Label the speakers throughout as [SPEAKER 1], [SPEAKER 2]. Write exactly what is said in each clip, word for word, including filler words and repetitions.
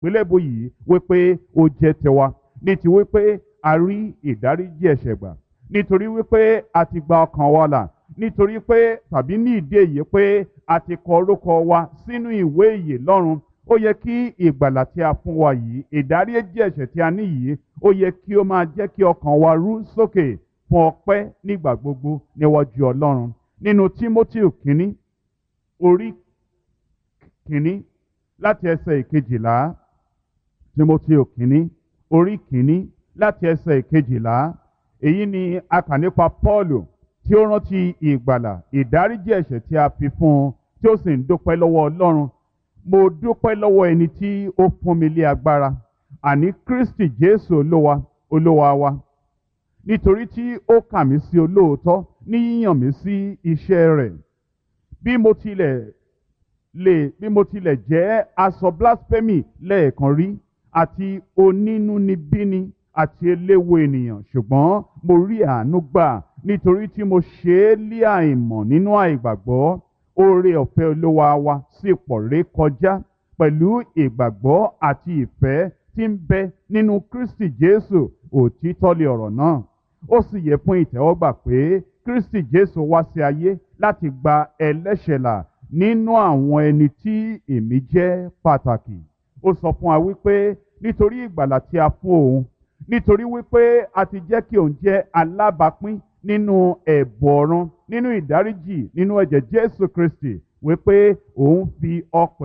[SPEAKER 1] àgbélébùú yìí wípé ó jẹ́ tiwa, ní ti wípé a rí ìdáríjì ẹ̀ṣẹ̀ gbà, nítorí wípé a ti gba ọkàn wa là, nítorí pé tàbí ní ìdí èyí pé a ti kọ orúkọ wa sínú ìwé ìyè lọ́run. Ó yẹ kí ìgbàlà tí a fún wa yìí, ìdáríjì ẹ̀ṣẹ̀ tí a ní yìí, ó yẹ kí ó máa jẹ́ kí ọkàn wa rú sókè fún ọpẹ́ nígbà gbogbo níwájú Ọlọ́run. Nínú Tímótì kínní orí kínní láti ẹsẹ̀ ìkejìlá, Tímótì kínní orí kínní láti ẹsẹ̀ ìkejìlá, èyí ni a kà nípa Pọ́ọ̀lù tí ó rántí ìgbàlà ìdáríjì ẹ̀ṣẹ̀ tí a fi fún un, tí ó sì ń dúpẹ́ lọ́wọ́ Ọlọ́run. Mo dúpẹ́ lọ́wọ́ ẹni tí ó fún mi lé agbára, àní Kristi Jésù Olúwa Olúwa wa, nítorí tí ó kà mí sí olóòótọ́ ní yíyàn mí sí iṣẹ́ rẹ̀. Bí mo tilẹ̀ lè bí mo tilẹ̀ jẹ́ aṣọ blasphemy lẹ́ẹ̀kan rí, àti onínúnibíni àti eléwo ènìyàn, ṣùgbọ́n mo rí àánú gbà nítorí tí mo ṣe é lé àìmọ̀ nínú àìgbàgbọ́. Oore ọ̀fẹ́ Olúwa wa sì pọ̀ ré kọjá pẹ̀lú ìgbàgbọ́ àti ìfẹ́ tí ń bẹ nínú Kristi Jésù. Òtítọ́ lé ọ̀rọ̀ náà. Ó sì yẹ fún ìtẹ́wọ́gbà pé Kristi Jésù wá sí ayé láti gba ẹlẹ́ṣẹ̀ là, nínú àwọn ẹni tí èmi jẹ́ pàtàkì. Ó sọ fún wa wípé nítorí ìgbàlà tí a fún òun, nítorí wípé a ti jẹ́ kí òun jẹ́ alábàápín nínú ẹ̀bùn ọ̀run, nínú ìdáríjì, nínú ẹ̀jẹ̀ Jésù Kristi, wípé òun fi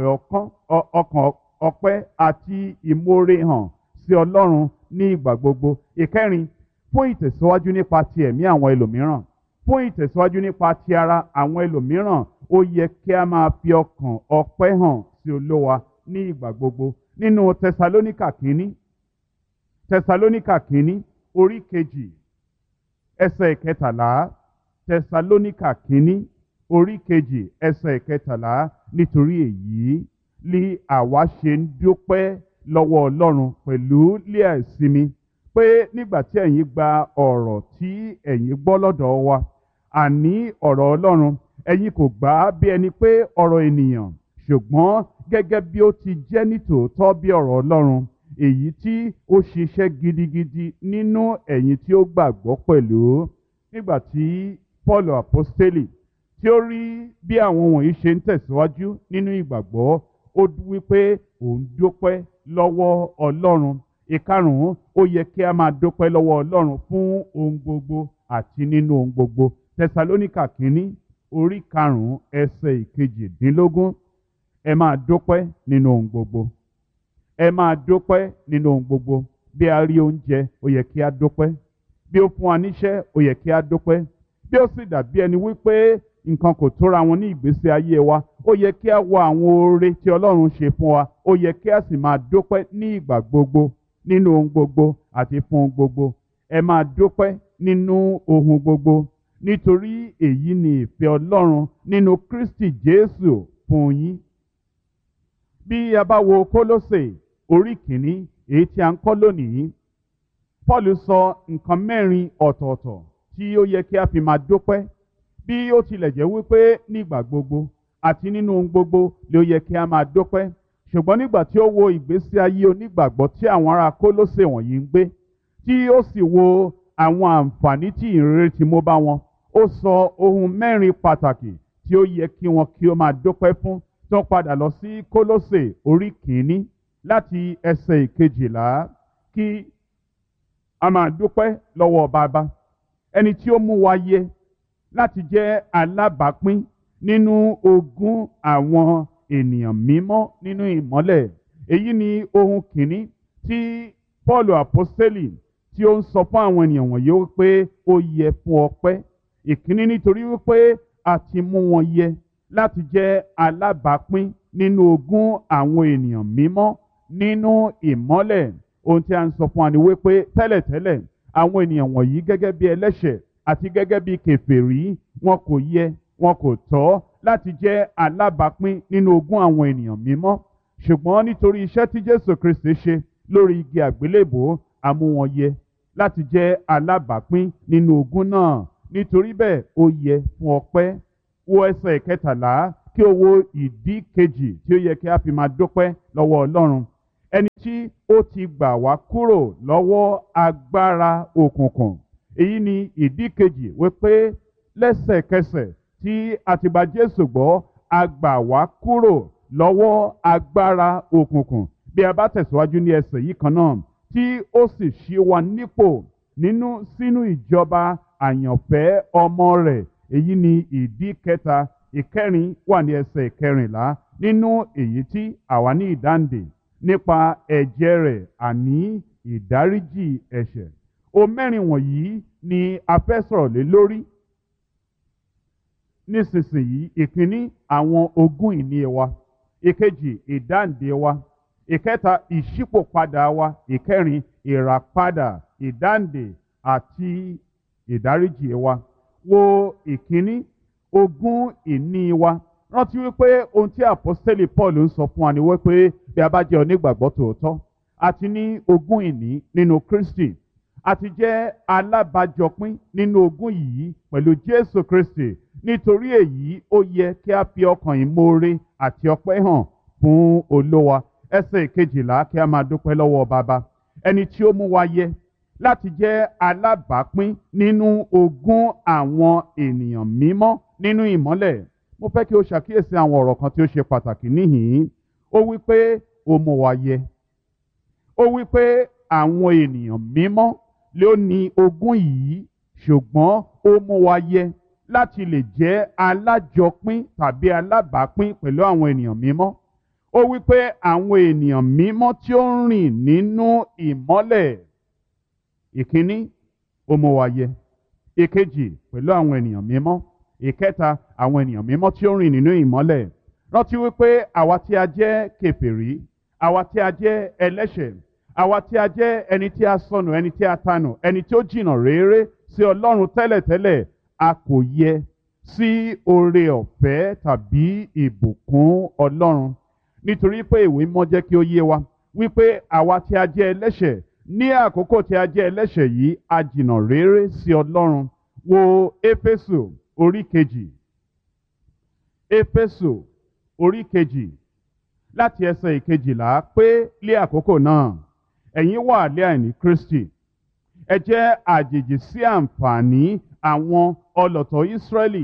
[SPEAKER 1] ọkàn ọpẹ́ àti ìmoore hàn sí Ọlọ́run ní ìgbà gbogbo. Ìkẹrin, fún ìtẹ̀síwájú nípa ti ẹ̀mí àwọn ẹlòmíràn, fún ìtẹ̀síwájú nípa ti ara àwọn ẹlòmíràn, ó yẹ kí a máa fi ọkàn ọpẹ́ hàn sí Olúwa ní ìgbà gbogbo. Nínú Tẹsalóníkà kínní, Tẹsalóníkà kínní orí kejì ẹsẹ̀ ìkẹtàlá, Tẹsalóníkà kínní orí kejì ẹsẹ̀ ìkẹtàlá, nítorí èyí ni àwa ṣe ń dúpẹ́ lọ́wọ́ Ọlọ́run pẹ̀lú lé àìsinmi, pé nígbà tí ẹ̀yin gba ọ̀rọ̀ tí ẹ̀yin gbọ́ lọ́dọ̀ wa, àní ọ̀rọ̀ Ọlọ́run, ẹ̀yin kò gbà á bí ẹni pé ọ̀rọ̀ ènìyàn, ṣùgbọ́n gẹ́gẹ́ bí ó ti jẹ́ nítòótọ́ bí ọ̀rọ̀ Ọlọ́run, èyí tí ó ṣiṣẹ́ gidigidi nínú ẹ̀yin tí ó gbàgbọ́ pẹ̀lú. Nígbà tí Pọ́ọ̀lù àpọ́stélì tí ó rí bí àwọn wọ̀nyí ṣe ń tẹ̀síwájú nínú ìgbàgbọ́, ó wí pé òun dúpẹ́ lọ́wọ́ Ọlọ́run. Ìkarùn-ún, ó yẹ kí a máa dúpẹ́ lọ́wọ́ Ọlọ́run fún ohun gbogbo àti nínú ohun gbogbo. Tẹsalóníkà kínní orí karùn-ún ẹsẹ̀ ìkejìdínlógún, ẹ máa dúpẹ́ nínú ohun gbogbo. Ẹ máa dúpẹ́ nínú ohun gbogbo. Bí a rí oúnjẹ, ó yẹ kí a dúpẹ́. Bí ó fún wa níṣẹ́, ó yẹ kí a dúpẹ́. Bí ó sì dàbí ẹni wípé nǹkan kò tóra wọn ní ìgbésí ayé wa, ó yẹ kí a wo àwọn oore tí Ọlọ́run ṣe fún wa, ó yẹ kí a sì máa dúpẹ́ ní ìgbà gbogbo, nínú ohun gbogbo àti fún ohun gbogbo. Ẹ máa dúpẹ́ nínú ohun gbogbo, nítorí èyí ni ìfẹ́ Ọlọ́run nínú Kristi Jésù fún yín. Bí a bá wo Kólósè orí kìíní, èyí tí a ń kọ́ lónìí, Pọ́ọ̀lù sọ nǹkan mẹ́rin ọ̀tọ̀ọ̀tọ̀ tí ó yẹ kí a fi máa dúpẹ́. Bí ó tilẹ̀ jẹ́ wípé nígbà gbogbo àti nínú ohun gbogbo ló yẹ kí a máa dúpẹ́, ṣùgbọ́n nígbà tí ó wo ìgbésí ayé onígbàgbọ́ tí àwọn ará Kólósè wọ̀nyí ń gbé, tí ó sì wo àwọn àǹfààní tí ìrere ti mú bá wọn, ó sọ ohun mẹ́rin pàtàkì tí ó yẹ kí wọn kí ó máa dúpẹ́ fún. Tí wọ́n padà lọ sí Kólósè orí kìíní láti ẹsẹ̀ ìkejìlá, kí a máa dúpẹ́ lọ́wọ́ Baba, ẹni tí ó mú wa yẹ láti jẹ́ alábàápín nínú ogún àwọn ènìyàn mímọ́ nínú ìmọ́lẹ̀. Èyí ni ohun kìíní tí Pọ́ọ̀lù àpọ́stélì tí ó ń sọ fún àwọn ènìyàn wọ̀nyí wípé ó yẹ fún ọpẹ́. Ìkíní, nítorí wípé a ti mú wọn yẹ láti jẹ́ alábàápín nínú ogún àwọn ènìyàn mímọ́ nínú ìmọ́lẹ̀. Ohun tí a ń sọ fún wa ni wípé tẹ́lẹ̀tẹ́lẹ̀ àwọn ènìyàn wọ̀nyí gẹ́gẹ́ bí ẹlẹ́ṣẹ̀ àti gẹ́gẹ́ bí kèfèrí, wọn kò yẹ, wọn kò tọ́ láti jẹ́ alábàápín nínú ogún àwọn ènìyàn mímọ́. Ṣùgbọ́n nítorí iṣẹ́ tí Jésù Kristi ṣe lórí igi àgbélébùú, a mú wọn yẹ láti jẹ́ alábàápín nínú ogún náà. Nítorí bẹ́ẹ̀ ó yẹ fún ọpẹ́. Wo ẹsẹ̀ ìkẹtàlá kí o wo ìdí kejì tí ó yẹ kí a fi máa dúpẹ́ lọ́wọ́ Ọlọ́run. ẹni tí ó ti gbà wá kúrò lọ́wọ́ agbára òkùnkùn. Èyí ni ìdí kejì wípé lẹ́sẹ̀kẹsẹ̀ tí a ti gba Jésù gbọ́, a gbà wá kúrò lọ́wọ́ agbára òkùnkùn. Bí a bá tẹ̀síwájú ní ẹsẹ̀ yìí kan náà, tí ó sì ṣí wa nípò nínú sínú ìjọba àyànfẹ́ ọmọ rẹ̀. Èyí ni ìdí kẹta. Ìkẹrin wà ní ẹsẹ̀ ìkẹrìnlá. Nínú èyí tí àwa ní ìdáǹdè nípa ẹ̀jẹ̀ rẹ̀, àní ìdáríjì ẹ̀ṣẹ̀. O mẹ́rin wọ̀nyí ni a fẹ́ sọ̀rọ̀ lé lórí nísinsìnyí. Ìkíní, àwọn ogún ìní wa. Ìkejì, ìdáǹdè wa. Ìkẹta, ìṣípòpadà wa. Ìkẹrin, ìràpadà, ìdáǹdè àti ìdáríjì wa. Wo ìkíní, ogún ìní wa. Rántí wípé ohun tí àpọ́stélì Paul ń sọ fún wa ni wípé bí a bá jẹ́ onígbàgbọ́ tòótọ́, a ti ní ogún ìní nínú Kristi. A ti jẹ́ alábàjọpín nínú ogún yìí pẹ̀lú Jésù Kristi. Nítorí èyí, ó yẹ kí a fi ọkàn ìmoore àti ọpẹ́ hàn fún Olúwa. Ẹsẹ̀ ìkejìlá, kí a máa dúpẹ́ lọ́wọ́ Baba, ẹni tí ó mú wa yẹ láti jẹ́ alábàápín nínú ogún àwọn ènìyàn mímọ́ nínú ìmọ́lẹ̀. Mo fẹ́ kí o ṣàkíyèsí àwọn ọ̀rọ̀ kan tí ó ṣe pàtàkì níhìn-ín. Ó wí pé ó mú wa yẹ. Ó wí pé àwọn ènìyàn mímọ́ ló ní ogún yìí, ṣùgbọ́n ó mú wa yẹ láti lè jẹ́ alájọpín tàbí alábàápín pẹ̀lú àwọn ènìyàn mímọ́. Ó wí pé àwọn ènìyàn mímọ́ tí ó ń rìn nínú ìmọ́lẹ̀. Ìkíní, ó mú wa yẹ. Ìkejì, pẹ̀lú àwọn ènìyàn mímọ́. Ìkẹta, àwọn ènìyàn mímọ́ tí ó ń rìn nínú ìmọ́lẹ̀. Rántí wípé àwa tí a jẹ́ kèfèrí, àwa tí a jẹ́ ẹlẹ́ṣẹ̀, àwa tí a jẹ́ ẹni tí a sọnù, ẹni tí a tanù, ẹni tí ó jìnnà réré sí Ọlọ́run tẹ́lẹ̀tẹ́lẹ̀, a kò yẹ sí oore ọ̀fẹ́ tàbí ìbùkún Ọlọ́run. Nítorí pé ìwé mímọ́ jẹ́ kí ó yé wa wípé àwa tí a jẹ́ ẹlẹ́ṣẹ̀, ní àkókò tí a jẹ́ ẹlẹ́ṣẹ̀ yìí, a jìnnà réré sí Ọlọ́run. Wo Éfésù orí kejì. Éfésù orí kejì láti ẹsẹ̀ ìkejìlá, pé lé àkókò náà ẹ̀yin wà lé àìní Kristi. Ẹ jẹ́ àjèjì sí àǹfààní àwọn ọlọ̀tọ̀ Ísírẹ́lì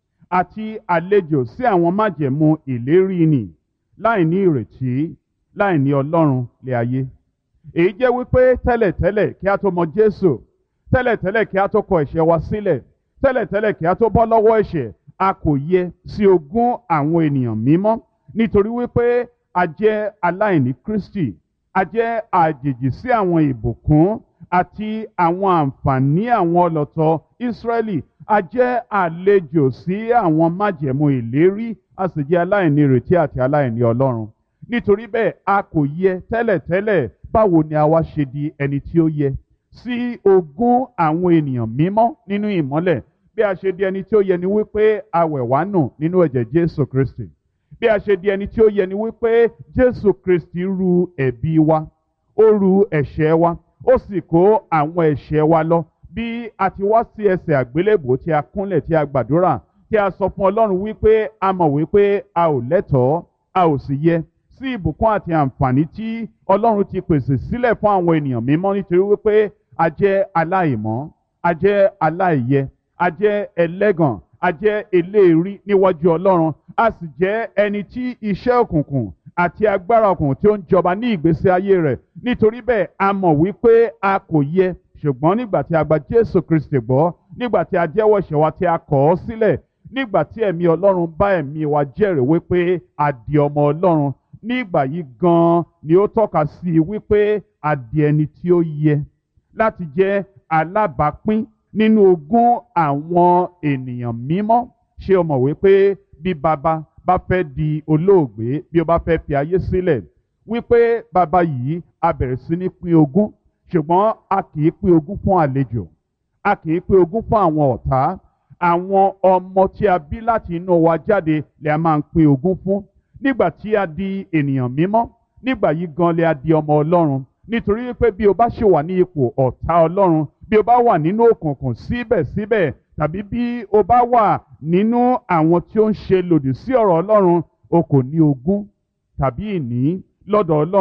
[SPEAKER 1] àti àlejò sí àwọn májẹ̀mú ìlérí nì, láì ní ìrètí, láì ní Ọlọ́run lé ayé. Èyí jẹ́ wípé tẹ́lẹ̀tẹ́lẹ̀ kí a tó mọ Jésù, tẹ́lẹ̀tẹ́lẹ̀ kí a tó kọ ẹ̀ṣẹ̀ wa sílẹ̀, tẹ́lẹ̀tẹ́lẹ̀ kí a tó bọ́ lọ́wọ́ ẹ̀ṣẹ̀, a kò yẹ sí ogún àwọn ènìyàn mímọ́. Nítorí wípé a jẹ́ aláìní Kristi, a jẹ́ àjèjì sí àwọn ìbùkún àti àwọn àǹfààní àwọn ọlọ̀tọ̀ Ísírẹ́lì, a jẹ́ àlejò sí àwọn májẹ̀mú ìlérí, a sì jẹ́ aláìní ìrètí àti aláìní Ọlọ́run. Nítorí bẹ́ẹ̀, a kò yẹ tẹ́lẹ̀tẹ́lẹ̀. Báwo ni a wá ṣe di ẹni tí ó yẹ sí ogún àwọn ènìyàn mímọ́ nínú ìmọ́lẹ̀? Bí a ṣe di ẹni tí ó yẹ ni wípé a wẹ̀ wá nù nínú ẹ̀jẹ̀ Jésù Kristi. Bí a ṣe di ẹni tí ó yẹ ni wípé Jésù Kristi ru ẹ̀bi wa, ó ru ẹ̀ṣẹ̀ wa, ó sì kó àwọn ẹ̀ṣẹ̀ wa lọ. Bí a ti wá sí ẹsẹ̀ àgbélébùú tí a kúnlẹ̀ tí a gbàdúrà, tí a sọ fún Ọlọ́run wípé a mọ̀ wípé a ò lẹ́tọ̀ọ́, a ò sì yẹ sí ìbùkún àti àǹfààní tí Ọlọ́run ti pèsè sílẹ̀ fún àwọn ènìyàn mímọ́, nítorí wípé a jẹ́ aláìmọ́, a jẹ́ aláìyẹ, a jẹ́ ẹlẹ́gàn, a jẹ́ eléèrí níwájú Ọlọ́run, a sì jẹ́ ẹni tí iṣẹ́ òkùnkùn àti agbára òkùnkùn tí ó ń jọba ní ìgbésí ayé rẹ̀. Nítorí bẹ́ẹ̀, a mọ̀ wípé a kò yẹ. Ṣùgbọ́n nígbà tí a gba Jésù Kristi gbọ́, nígbà tí a jẹ́wọ́ ẹ̀ṣẹ̀ wa tí a kọ̀ ọ́ sílẹ̀, nígbà tí ẹ̀mí Ọlọ́run bá ẹ̀mí wa jẹ́rìí wípé a di ọmọ Ọlọ́run, nígbà yìí gan-an ni ó tọ́ka sí i wípé a di ẹni tí ó yẹ láti jẹ́ alábàápín nínú ogún àwọn ènìyàn mímọ́. Ṣé o mọ̀ wípé bí baba bá fẹ́ di olóògbé, bí ó bá fẹ́ fi ayé sílẹ̀, wípé baba yìí a bẹ̀rẹ̀ sí ní pín ogún, ṣùgbọ́n a kì í pín ogún fún àlejò, a kì í pín ogún fún àwọn ọ̀tá. Àwọn ọmọ tí a bí láti inú wa jáde lè a máa ń pín ogún fún. Nígbà tí a di ènìyàn mímọ́, nígbà yìí gan lè a di ọmọ Ọlọ́run. Nítorí pé bí o bá ṣe wà ní ipò ọ̀tá Ọlọ́run, bí o bá wà nínú òkùnkùn síbẹ̀síbẹ̀, tàbí bí o bá wà nínú àwọn tí ó ń ṣe lòdì sí ọ̀rọ̀ Ọlọ́run, o kò ní ogún tàbí ìní lọ́dọ̀ Ọlọ́run.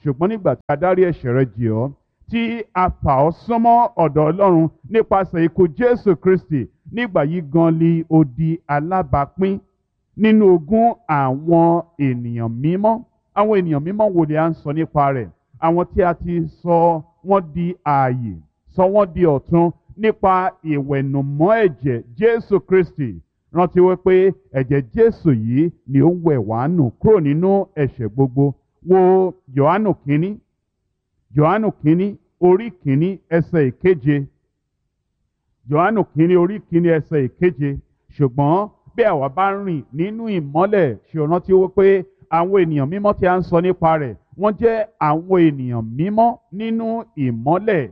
[SPEAKER 1] ṣùgbọ́n nígbà tí a dárí ẹ̀ṣẹ̀ rẹ jì ọ́ tí a fà ọ́ súnmọ́ ọ̀dọ̀ Ọlọ́run nípasẹ̀ ikú Jésù Kristi, nígbà yìí gan ni o di alábàápín nínú ogún àwọn ènìyàn mímọ́. Àwọn ènìyàn mímọ́ wo ni a ń sọ nípa rẹ̀? Àwọn tí a ti sọ wọ́n di ààyè, sọ wọ́n di ọ̀tun nípa ìwẹ̀nùmọ́ ẹ̀jẹ̀ Jésù Kristi. Rántí wípé ẹ̀jẹ̀ Jésù yìí ni ó ń wẹ̀ wá nù kúrò nínú ẹ̀ṣẹ̀ gbogbo. Wo Jòhánù kínní, Jòhánù kínní orí kínní ẹsẹ̀ ìkeje. Jòhánù kínní orí kínní ẹsẹ̀ ìkeje. Ṣùgbọ́n bí àwa bá rìn nínú ìmọ́lẹ̀, ṣe o rántí wípé àwọn ènìyàn mímọ́ tí a ń sọ nípa rẹ̀, wọ́n jẹ́ àwọn ènìyàn mímọ́ nínú ìmọ́lẹ̀.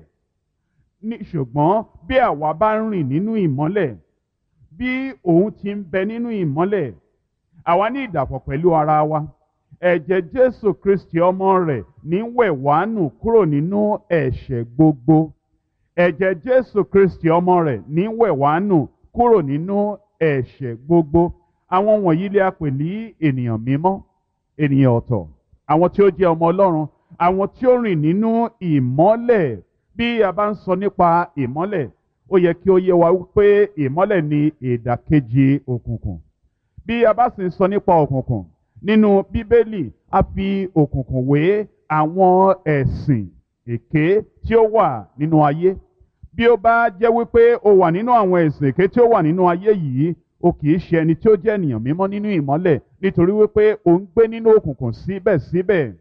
[SPEAKER 1] Ní ṣùgbọ́n bí àwa bá rìn nínú ìmọ́lẹ̀, bí òun ti ń bẹ nínú ìmọ́lẹ̀, àwa ní ìdàpọ̀ pẹ̀lú ara wa. Ẹ̀jẹ̀ Jésù Kristi ọmọ rẹ̀ ní wẹ̀ wá nù kúrò nínú ẹ̀ṣẹ̀ gbogbo. Ẹ̀jẹ̀ Jésù Kristi ọmọ rẹ̀ ní wẹ̀ wá nù kúrò nínú ẹ̀ṣẹ̀ gbogbo. Àwọn wọ̀nyí lè a pè ní ènìyàn mímọ́, ènìyàn ọ̀tọ̀, àwọn tí ó jẹ́ ọmọ Ọlọ́run, àwọn tí ó rìn nínú ìmọ́lẹ̀. Bí a bá ń sọ nípa ìmọ́lẹ̀, ó yẹ kí ó yé wa wípé ìmọ́lẹ̀ ni ìdàkejì òkùnkùn. Bí a bá sì ń sọ nípa òkùnkùn, nínú Bíbélì a fi òkùnkùn wé àwọn ẹ̀sìn èké tí ó wà nínú ayé. Bí ó bá jẹ́ wípé o wà nínú àwọn ẹ̀sìn èké tí ó wà nínú ayé yìí, o kì í ṣe ẹni tí ó jẹ́ ènìyàn mímọ́ nínú ìmọ́lẹ̀, nítorí wípé o ń gbé nínú òkùnkùn síbẹ̀síbẹ̀.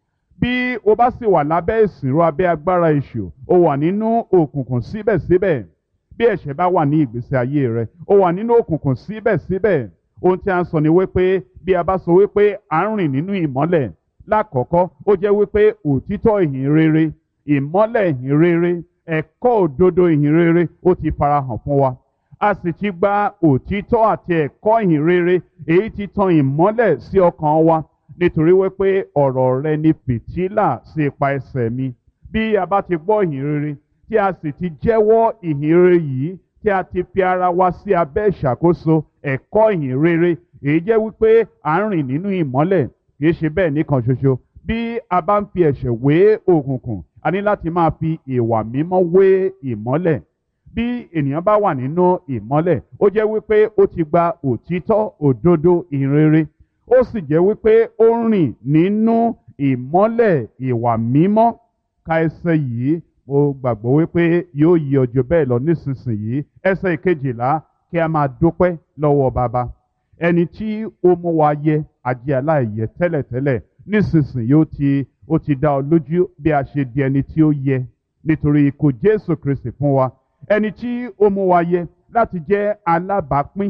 [SPEAKER 1] Bí o bá sì wà lábẹ́ ìsìnrú abẹ́ agbára èṣù, o wà nínú òkùnkùn síbẹ̀síbẹ̀. Bí ẹ̀ṣẹ̀ bá wà ní ìgbésí ayé rẹ, o wà nínú òkùnkùn síbẹ̀síbẹ̀. Ohun tí a ń sọ ni wípé bí a bá sọ wípé à ń rìn nínú ìmọ́lẹ̀, lákọ̀ọ́kọ́ ó jẹ́ wípé òtítọ́ ìhìn rere, ìmọ́lẹ̀ ìhìn rere, ẹ̀kọ́ òdodo ìhìn rere ó ti farahàn fún wa. A sì ti gba òtítọ́ àti ẹ̀kọ́ ìhìn rere èyí tí tan ìmọ́lẹ̀ sí ọkàn wa, nítorí wípé ọ̀rọ̀ rẹ ni fìtílà sí ipa ẹsẹ̀ mi. Bí a bá ti gbọ́ ìhìn rere, tí a sì ti jẹ́wọ́ ìhìn rere yìí, tí a ti fi ara wa sí abẹ́ ìṣàkóso ẹ̀kọ́ ìhìn rere, èyí jẹ́ wípé à ń rìn nínú ìmọ́lẹ̀. Kì í ṣe bẹ́ẹ̀ nìkan ṣoṣo. Bí a bá ń fi ẹ̀ṣẹ̀ wé òkùnkùn, a ní láti máa fi ìwà mímọ́ wé ìmọ́lẹ̀. Bí ènìyàn bá wà nínú ìmọ́lẹ̀, ó jẹ́ wípé ó ti gba òtítọ́ òdodo ìhìn rere. Ó sì jẹ́ wípé ó ń rìn nínú ìmọ́lẹ̀ ìwà mímọ́. Ka ẹsẹ̀ yìí, mo gbàgbọ́ wípé yóò yí ọjọ́ bẹ́ẹ̀ lọ nísinsìnyí. Ẹsẹ̀ ìkejìlá, kí a máa dúpẹ́ lọ́wọ́ Baba, ẹni tí ó mú wa yẹ ajé aláìyẹ tẹ́lẹ̀tẹ́lẹ̀, nísinsìnyí ó ti ó ti dá ọ lójú bí a ṣe di ẹni tí ó yẹ nítorí ikú Jésù Kristi fún wa. Ẹni tí ó mú wa yẹ láti jẹ́ alábàápín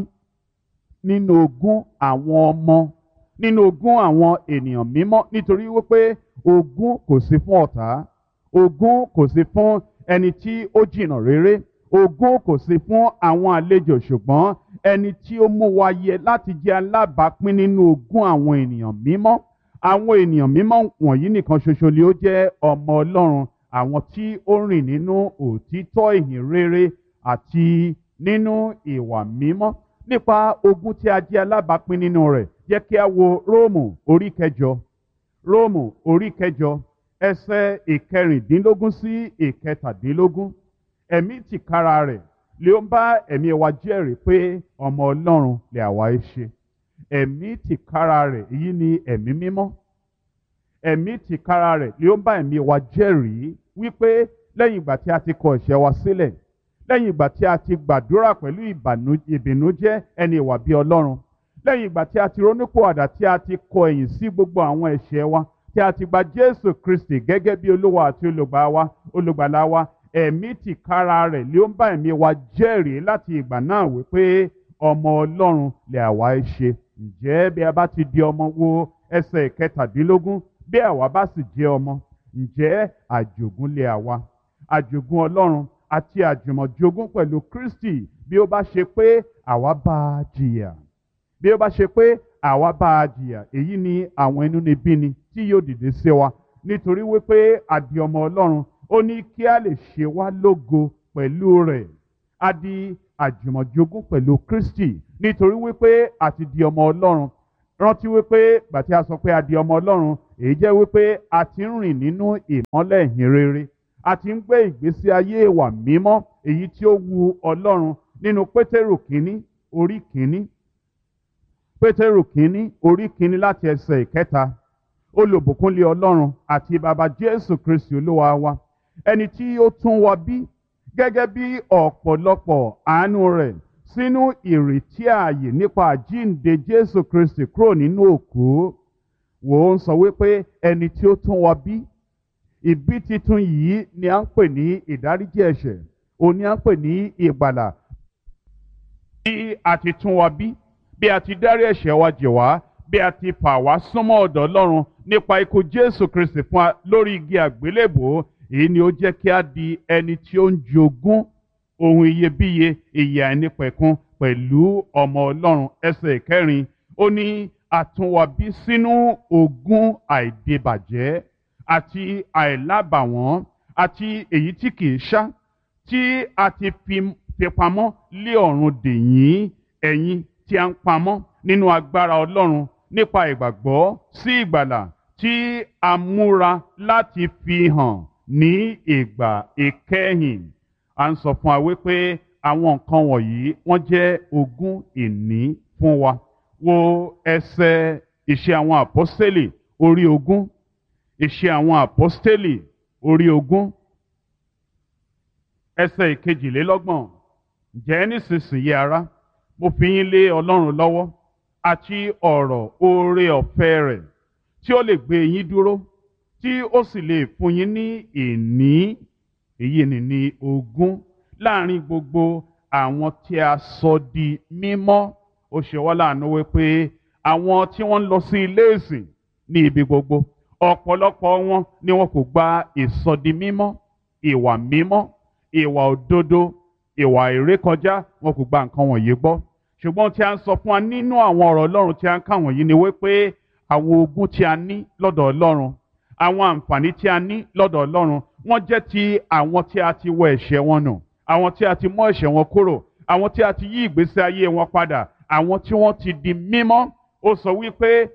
[SPEAKER 1] nínú ogún àwọn ọmọ, nínú ogún àwọn ènìyàn mímọ́, nítorí wípé ogún kò sí fún ọ̀tá, ogún kò sí fún ẹni tí ó jìnnà réré, ogún kò sí fún àwọn àlejò, ṣùgbọ́n ẹni tí ó mú wa yẹ láti jẹ́ alábàápín nínú ogún àwọn ènìyàn mímọ́. Àwọn ènìyàn mímọ́ wọ̀nyí nìkan ṣoṣo ni ó jẹ́ ọmọ Ọlọ́run, àwọn tí ó rìn nínú òtítọ́ ìhìn rere àti nínú ìwà mímọ́. Nípa ogún tí a jẹ́ alábàápín nínú rẹ̀, jẹ́ kí a wo Róòmù orí kẹjọ, Róòmù orí kẹjọ ẹsẹ̀ ìkẹrìndínlógún sí ìkẹtàdínlógún. Ẹ̀mí tìkára rẹ̀ lè ó ń bá ẹ̀mí wa jẹ́rìí pé ọmọ Ọlọ́run lè àwa ẹ ṣe. Ẹ̀mí tìkára rẹ̀, èyí ni ẹ̀mí mímọ́. Ẹ̀mí tìkára rẹ̀ lè ó ń bá ẹ̀mí wa jẹ́rìí wípé lẹ́yìn ìgbà tí a ti kọ ẹ̀ṣẹ̀ wa sílẹ̀, lẹ́yìn ìgbà tí a ti gbàdúrà pẹ̀lú ìbìnújẹ́ ẹni ìwà bí Ọlọ́run, lẹ́yìn ìgbà tí a ti ronúpìwàdà, tí a ti kọ ẹ̀yìn sí gbogbo àwọn ẹ̀ṣẹ̀ wa, tí a ti gba Jésù Kristi gẹ́gẹ́ bí Olúwa àti olùgbàlà wa, ẹ̀mí tìkára rẹ̀ lè ó ń bá ẹ̀mí wa jẹ́rìí láti ìgbà náà wípé ọmọ Ọlọ́run lè àwa ẹ ṣe. Ǹjẹ́ bí a bá ti di ọmọ, wo ẹsẹ̀ kẹtàdínlógún, bí àwa bá sì jẹ́ ọmọ, ǹjẹ́ àjogún lè àwa, àjogún Ọlọ́run àti àjùmọ̀jogún pẹ̀lú Kristi, bí ó bá ṣe pé àwa bá a jìyà. Bí ó bá ṣe pé àwa bá a jìyà, èyí ni àwọn inúnibíni tí yóò dìde sí wa, nítorí wípé a di ọmọ Ọlọ́run. Ó ní kí a lè ṣe wá lógo pẹ̀lú rẹ̀. A di àjùmọ̀jogún pẹ̀lú Kristi, nítorí wípé a ti di ọmọ Ọlọ́run. rántí wípé gbàtí a sọ pé a di ọmọ ọlọ́run èyí jẹ́ wípé a ti ń rìn nínú ìmọ́lẹ̀ ìhìn rere, a ti ń gbé ìgbésí ayé ìwà mímọ́ èyí tí ó wu ọlọ́run. Nínú pétérù kínní orí kínní pétérù kínní orí kínní láti ẹsẹ̀ ìkẹta, olùbùkúnlé ọlọ́run àti bàbá jésù kristi olúwa wa, ẹni tí ó tún wa bí gẹ́gẹ́ bí ọ̀pọ̀lọpọ̀ àánú rẹ̀ sínú ìrètí ààyè nípa àjíǹde jésù kristi kúrò nínú òkú. Wò ó ń sọ wípé ẹni tí ó tún wa bí, ìbí titun yìí ni à ń pè ní ìdáríjì ẹ̀ṣẹ̀, òun ni à ń pè ní ìgbàlà. Bí a ti tún wa bí, bí a ti dárí ẹ̀ṣẹ̀ wa jì wá, bí a ti fà wá súnmọ́ ọ̀dọ̀ ọlọ́run nípa ikú jésù kristi fún wa lórí igi àgbélébùú, èyí ni ó jẹ́ kí a di ẹni tí ó ń jogún ohun iyebíye ìyè àìnípẹ̀kun pẹ̀lú ọmọ ọlọ́run. Ẹsẹ̀ ìkẹrin, ó ní a tún wa bí sínú ogún àìdìbàjẹ́ àti àìlábàwọ́n àti èyí tí kìí ṣá, tí a ti fi fi pamọ́ lé ọ̀run dè yín, ẹ̀yin tí a ń pamọ́ nínú agbára ọlọ́run nípa ìgbàgbọ́ sí ìgbàlà tí a múra láti fi hàn ní ìgbà ìkẹyìn. À ń sọ fún wa wípé àwọn nǹkan wọ̀nyí wọ́n jẹ́ ogún ìní fún wa. Wo ẹsẹ̀ ìṣe àwọn àpọ́stélì orí ogún, ìṣe àwọn àpọ́stélì orí ogún, ẹsẹ̀ ìkejìlélọ́gbọ̀n. Ǹjẹ́ nísinsìnyí ará, mo fi yín lé ọlọ́run lọ́wọ́ àti ọ̀rọ̀ oore ọ̀fẹ́ rẹ̀ tí ó lè gbé yín dúró, tí ó sì lè fún yín ní ìní, èyí ni ní ogún láàrin gbogbo àwọn tí a sọ di mímọ́. Ó ṣe wá láàánú wípé àwọn tí wọ́n ń lọ sí ilé ìsìn ní ibi gbogbo, ọ̀pọ̀lọpọ̀ wọn ni wọn kò gba ìsọdi mímọ́, ìwà mímọ́, ìwà òdodo, ìwà ìrékọjá, wọn kò gba nǹkan wọ̀nyí gbọ́. Ṣùgbọ́n tí a ń sọ fún wa nínú àwọn ọ̀rọ̀ ọlọ́run tí a ń kà wọ̀nyí ni wípé àwọn ogún tí a ní lọ́dọ̀ ọlọ́run, àwọn àǹfààní tí a ní lọ́dọ̀ ọlọ́run, wọ́n jẹ́ ti àwọn tí a ti wọ ẹ̀ṣẹ̀ wọn nù, àwọn tí a ti mú ẹ̀ṣẹ̀ wọn kúrò, àwọn tí a ti yí ìgbésí ayé wọn padà, àwọn tí wọ́n ti di mímọ́. Ó sọ wípé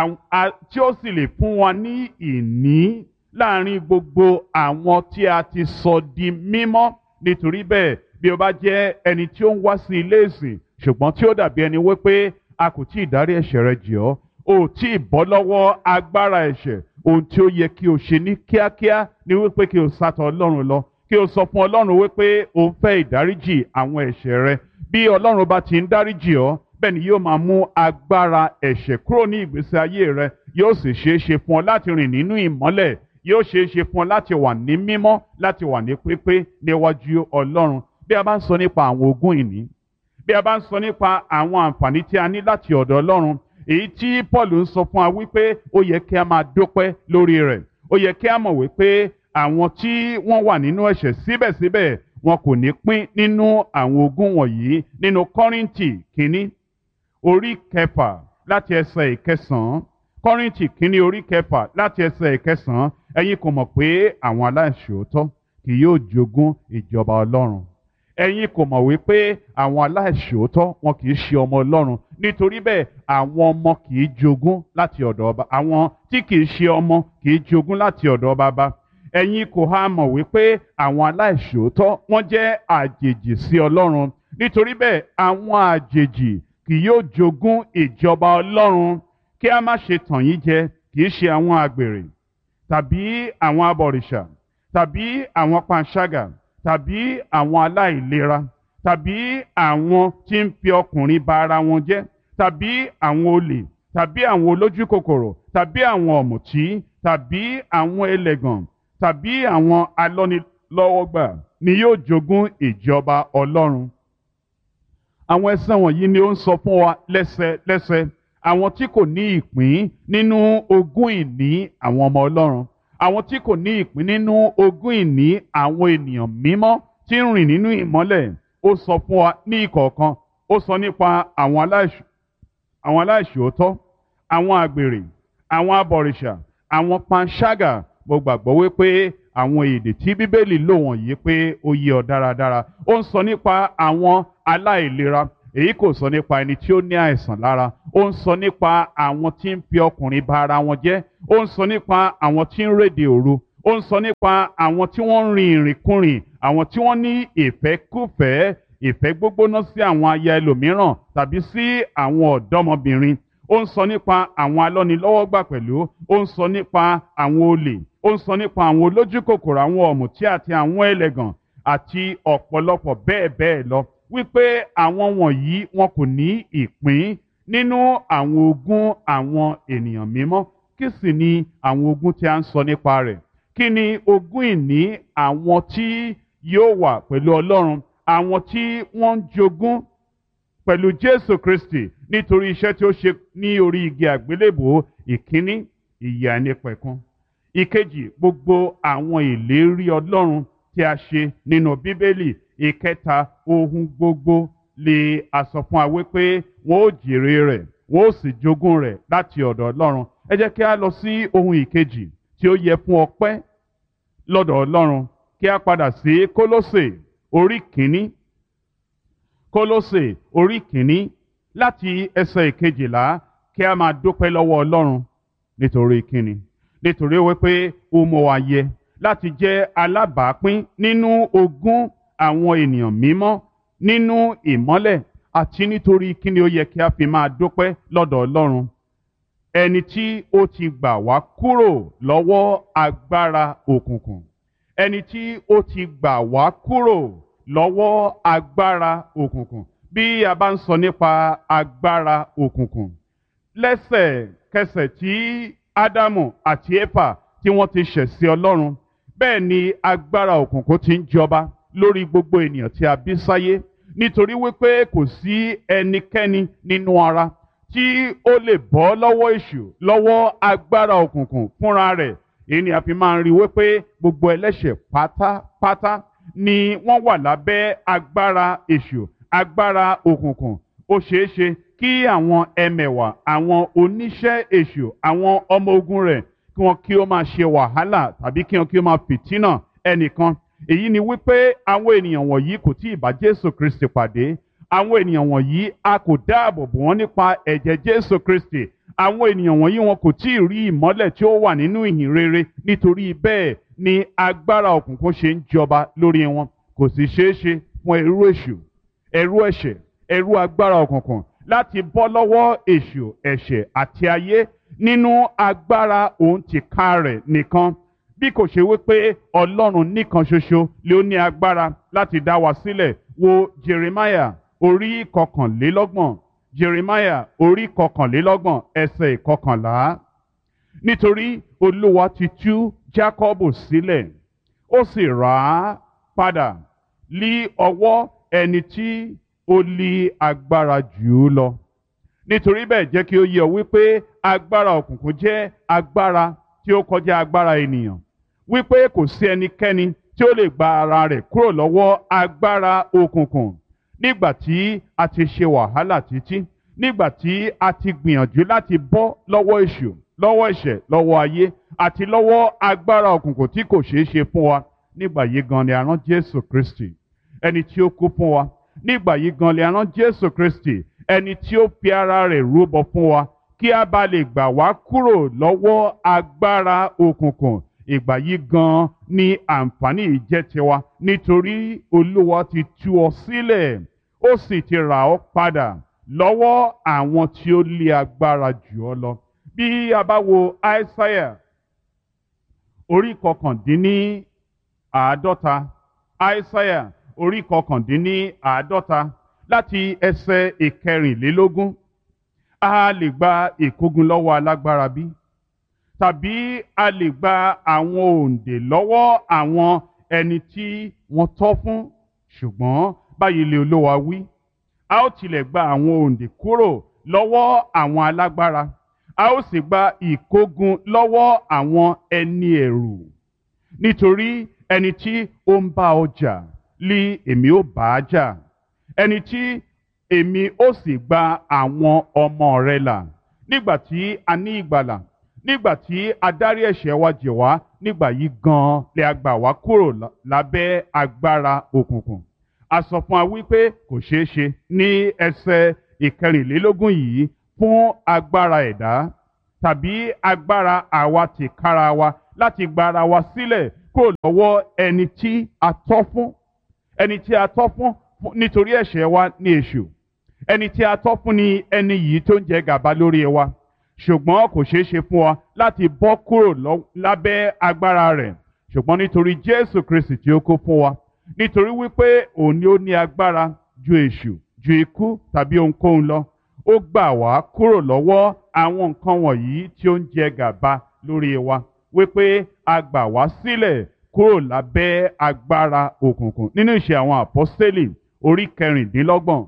[SPEAKER 1] tí ó sì lè fún wa ní ìní láàrin gbogbo àwọn tí a ti sọ di mímọ́. Nítorí bẹ́ẹ̀, bí o bá jẹ́ ẹni tí ó ń wá sí ilé ìsìn ṣùgbọ́n tí ó dàbí ẹni wípé a kò tí ì dárí ẹ̀ṣẹ̀ rẹ jì ọ́, o tí ì bọ́ lọ́wọ́ agbára ẹ̀ṣẹ̀, ohun tí ó yẹ kí o ṣe ní kíákíá ni wípé kí o sá tọ̀ ọlọ́run lọ, kí o sọ fún ọlọ́run wípé o ń fẹ́ ìdáríjì àwọn ẹ̀ṣẹ̀ rẹ. Bí ọlọ́run bá ti ń dáríjì ọ́, bẹ́ẹ̀ ni yóò máa mú agbára ẹ̀ṣẹ̀ kúrò ní ìgbésí ayé rẹ, yóò sì ṣeé ṣe fún ọ láti rìn nínú ìmọ́lẹ̀, yóò ṣeé ṣe fún ọ láti wà ní mímọ́, láti wà ní pípé níwájú ọlọ́run. Bí a bá ń sọ nípa àwọn ogún ìní, bí a bá ń sọ nípa àwọn àǹfààní tí a ní láti ọ̀dọ̀ ọlọ́run, èyí tí Paul ń sọ fún wa wípé ó yẹ kí a máa dúpẹ́ lórí rẹ̀. Ó yẹ kí a mọ̀ wípé àwọn tí wọ́n wà nínú ẹ̀ṣẹ̀ síbẹ̀síbẹ̀ wọn kò ní pín nínú àwọn ogún wọ̀nyí. Nínú Kọ́ríńtì kínní orí kẹfà láti ẹsẹ̀ ìkẹsàn-án, Kọ́ríńtì kínní orí kẹfà láti ẹsẹ̀ ìkẹsàn-án, ẹ̀yin kò mọ̀ pé àwọn aláìṣòótọ́ kì yóò jogún ìjọba ọlọ́run. Ẹ̀yin kò mọ̀ wípé àwọn aláìṣòótọ́ wọn kì í ṣe ọmọ ọlọ́run. Nítorí bẹ́ẹ̀, àwọn ọmọ kì í jogún láti ọ̀dọ̀ ọba, àwọn tí kì í ṣe ọmọ kì í jogún láti ọ̀dọ̀ baba. Ẹ̀yin kò há mọ̀ wípé àwọn aláìṣòótọ́ wọ́n jẹ́ àjèjì sí ọlọ́run. Nítorí bẹ́ẹ̀, àwọn àjèjì kì yóò jogún ìjọba ọlọ́run. Kí a má ṣe tàn yín jẹ, kì í ṣe àwọn àgbèrè tàbí àwọn abọ̀rìṣà tàbí àwọn panṣágà tàbí àwọn aláìlera tàbí àwọn tí ń fi ọkùnrin ba ara wọn jẹ́ tàbí àwọn olè tàbí àwọn olójú kòkòrò tàbí àwọn ọ̀mùtí tàbí àwọn ẹlẹ́gàn tàbí àwọn alọ́nilọ́wọ́gbà ni yóò jogún ìjọba ọlọ́run. Àwọn ẹsẹ̀ wọ̀nyí ni ó ń sọ fún wa lẹ́sẹlẹ́sẹ àwọn tí kò ní ìpín nínú ogún ìní àwọn ọmọ ọlọ́run, àwọn tí kò ní ìpín nínú ogún ìní àwọn ènìyàn mímọ́ tí ń rìn nínú ìmọ́lẹ̀. Ó sọ fún wa ní ìkọ̀ọ̀kan, ó sọ nípa àwọn aláìṣ àwọn aláìṣòótọ́, àwọn àgbèrè, àwọn abọ̀rìṣà, àwọn panṣágà. Mo gbàgbọ́ wípé àwọn èdè tí Bíbélì lò wọ̀nyí pé ó yé ọ dáradára. Ó ń sọ nípa àwọn aláìlera, èyí kò sọ nípa ẹni tí ó ní àìsàn lára. ó ń sọ nípa àwọn tí ń fi ọkùnrin ba ara wọn jẹ́, ó ń sọ nípa àwọn tí ń réde òru, ó ń sọ nípa àwọn tí wọ́n ń rin ìrìnkúrìn, àwọn tí wọ́n ní ìfẹ́kúfẹ̀ẹ́, ìfẹ́ gbógbóná sí àwọn aya ẹlòmíràn tàbí sí àwọn ọ̀dọ́mọbìnrin. Ó ń sọ nípa àwọn alọ́nilọ́wọ́gbà pẹ̀lú, ó ń sọ nípa àwọn olè, ó ń sọ nípa àwọn olójúkòkòrò, àwọn ọ̀mùtí àti àwọn ẹlẹ́gàn àti ọ̀pọ̀lọpọ̀ bẹ́ẹ̀ bẹ́ẹ̀ lọ, wípé àwọn wọ̀nyí wọn kò ní ìpín nínú àwọn ogún àwọn ènìyàn mímọ́. Kí sì ni àwọn ogún tí a ń sọ nípa rẹ̀? Kí ni ogún ìní àwọn tí yóò wà pẹ̀lú Ọlọ́run, àwọn tí wọ́n ń jogún pẹ̀lú Jésù Kristi nítorí iṣẹ́ tí ó ṣe ní orí igi àgbélébùú? Ìkíní, ìyè àìnípẹ̀kun. Ìkejì, gbogbo àwọn ìlérí Ọlọ́run tí a ṣe nínú Bíbélì. Ìkẹta, ohun gbogbo lè a sọ fún wa wípé wọn ó jèrè rẹ̀, wọn ó sì jogún rẹ̀ láti ọ̀dọ̀ Ọlọ́run. Ẹ jẹ́ kí a lọ sí ohun ìkejì tí ó yẹ fún ọpẹ́ lọ́dọ̀ Ọlọ́run. Kí a padà sí Kólósè orí kìíní. Kólósè orí kìíní láti ẹsẹ̀ ìkejìlá. Kí a máa dúpẹ́ lọ́wọ́ Ọlọ́run nítorí kíni? Nítorí wípé ó mú wa yẹ láti jẹ́ alábàápín nínú ogún àwọn ènìyàn mímọ́ nínú ìmọ́lẹ̀, àti nítorí kíni ó yẹ kí a fi máa dúpẹ́ lọ́dọ̀ Ọlọ́run? Ẹni tí ó ti gbà wá kúrò lọ́wọ́ agbára òkùnkùn. Ẹni tí ó ti gbà wá kúrò lọ́wọ́ agbára òkùnkùn. Bí a bá ń sọ nípa agbára òkùnkùn, lẹ́sẹ̀kẹsẹ̀ tí Ádámù àti Éfà tí wọ́n ti ṣẹ̀ sí Ọlọ́run, bẹ́ẹ̀ ni agbára òkùnkùn ti ń jọba lórí gbogbo ènìyàn tí a bí sáyé, nítorí wípé kò sí ẹnikẹ́ni nínú ara tí ó lè bọ́ lọ́wọ́ èṣù, lọ́wọ́ agbára òkùnkùn fúnra rẹ̀. Èyí ni a fi máa ń rí wípé gbogbo ẹlẹ́ṣẹ̀ pátápátá ni wọ́n wà lábẹ́ agbára èṣù, agbára òkùnkùn. Ó ṣeé ṣe kí àwọn ẹmẹ̀wà, àwọn oníṣẹ́ èṣù, àwọn ọmọ ogun rẹ̀ kí wọ́n kí ó máa ṣe wàhálà tàbí kí wọ́n kí ó máa fìtínà ẹnìkan. Èyí ni wípé àwọn ènìyàn wọ̀nyí kò tí ì bá Jésù Kristi pàdé. Àwọn ènìyàn wọ̀nyí a kò dáàbò bò wọ́n nípa ẹ̀jẹ̀ Jésù Kristi. Àwọn ènìyàn wọ̀nyí wọn kò tí ì rí ìmọ́lẹ̀ tí ó wà nínú ìhìn rere. Nítorí bẹ́ẹ̀ ni agbára òkùnkùn ṣe ń jọba lórí wọn. Kò sì ṣeé ṣe fún ẹrú èṣù, ẹrú ẹ̀ṣẹ̀, ẹrú agbára òkùnkùn láti bọ́ lọ́wọ́ èṣù, ẹ̀ṣẹ̀ àti ayé nínú agbára òun tìka rẹ̀ nìkan, bí kò ṣe wípé Ọlọ́run nìkan ṣoṣo ló ní agbára láti dá wa sílẹ̀. Wo Jeremiah orí kọkànlélọ́gbọ̀n, Jeremiah orí kọkànlélọ́gbọ̀n ẹsẹ̀ ìkọkànlá. Nítorí Olúwa ti tú Jákọ́bù sílẹ̀, ó sì rà á padà lí ọwọ́ ẹni tí ó lé agbára jù ú lọ. Nítorí bẹ́ẹ̀ jẹ́ kí ó yé ọ wípé agbára òkùnkùn jẹ́ agbára tí ó kọjá agbára ènìyàn, wípé kò sí ẹnikẹ́ni tí ó lè gba ara rẹ̀ kúrò lọ́wọ́ agbára òkùnkùn. Nígbà tí a ti ṣe wàhálà títí, nígbà tí a ti gbìyànjú láti bọ́ lọ́wọ́ èṣù, lọ́wọ́ ẹ̀ṣẹ̀, lọ́wọ́ ayé àti lọ́wọ́ agbára òkùnkùn tí kò ṣeé ṣe fún wa, nígbà yìí gan ni a rán Jésù Kristi, ẹni tí ó kú fún wa. Nígbà yìí gan ni a rán Jésù Kristi, ẹni tí ó fi ara rẹ̀ rúbọ fún wa, kí a bá lè gbà wá kúrò lọ́wọ́ agbára òkùnkùn. Ìgbà yìí gan ni àǹfààní yìí jẹ́ tiwa, nítorí Olúwa ti tú ọ sílẹ̀, ó sì ti rà ọ́ padà lọ́wọ́ àwọn tí ó lé agbára jù ọ́ lọ. Bí a bá wo Aísáyà orí kọkàndínní àádọ́ta, Aísáyà orí kọkàndínní àádọ́ta láti ẹsẹ̀ ìkẹrìnlélógún. A lè gba ìkógun lọ́wọ́ alágbára bí? Tàbí a lè gba àwọn òǹdè lọ́wọ́ àwọn ẹni tí wọ́n tọ́ fún? Ṣùgbọ́n báyìí lè Olúwa wí, a ó tilẹ̀ gba àwọn òǹdè kúrò lọ́wọ́ àwọn alágbára, a ó sì gba ìkógun lọ́wọ́ àwọn ẹni ẹ̀rù. Nítorí ẹni tí ó ń bá ọ jà lí èmi ó bá a jà, ẹni tí èmi ó sì gba àwọn ọmọ rẹ̀ là. Nígbà tí a ní ìgbàlà, nígbà tí a dárí ẹ̀ṣẹ̀ wa jì wá, nígbà yìí gan-an lè a gbà wá kúrò lábẹ́ agbára òkùnkùn. A sọ fún wa wípé kò ṣeé ṣe ní ẹsẹ̀ ìkẹrìnlélógún yìí, fún agbára ẹ̀dá tàbí agbára àwa tìkára wa láti gba ara wa sílẹ̀ kúrò lọ́wọ́ ẹni tí a tọ́ fún ẹni tí a tọ́ fún nítorí ẹ̀ṣẹ̀ wa ní èṣù ẹni tí a tọ́ fún ni ẹni yìí tó ń jẹ gàba lórí wa ṣùgbọ́n kò ṣeé ṣe fún wa láti bọ́ kúrò lábẹ́ agbára rẹ̀ ṣùgbọ́n nítorí Jésù Kristi tí ó kú fún wa nítorí wípé òun ni ó ní agbára ju èṣù ju ikú tàbí ohunkóhun lọ ó gbà wá kúrò lọ́wọ́ àwọn nǹkan wọ̀nyí tí ó ń jẹ gàba lórí wa wípé a gbà wá sílẹ̀ kúrò lábẹ́ agbára òkùnkùn nínú ìṣe àwọn àpọ́stélì orí kẹrìndínlọ́gbọ̀n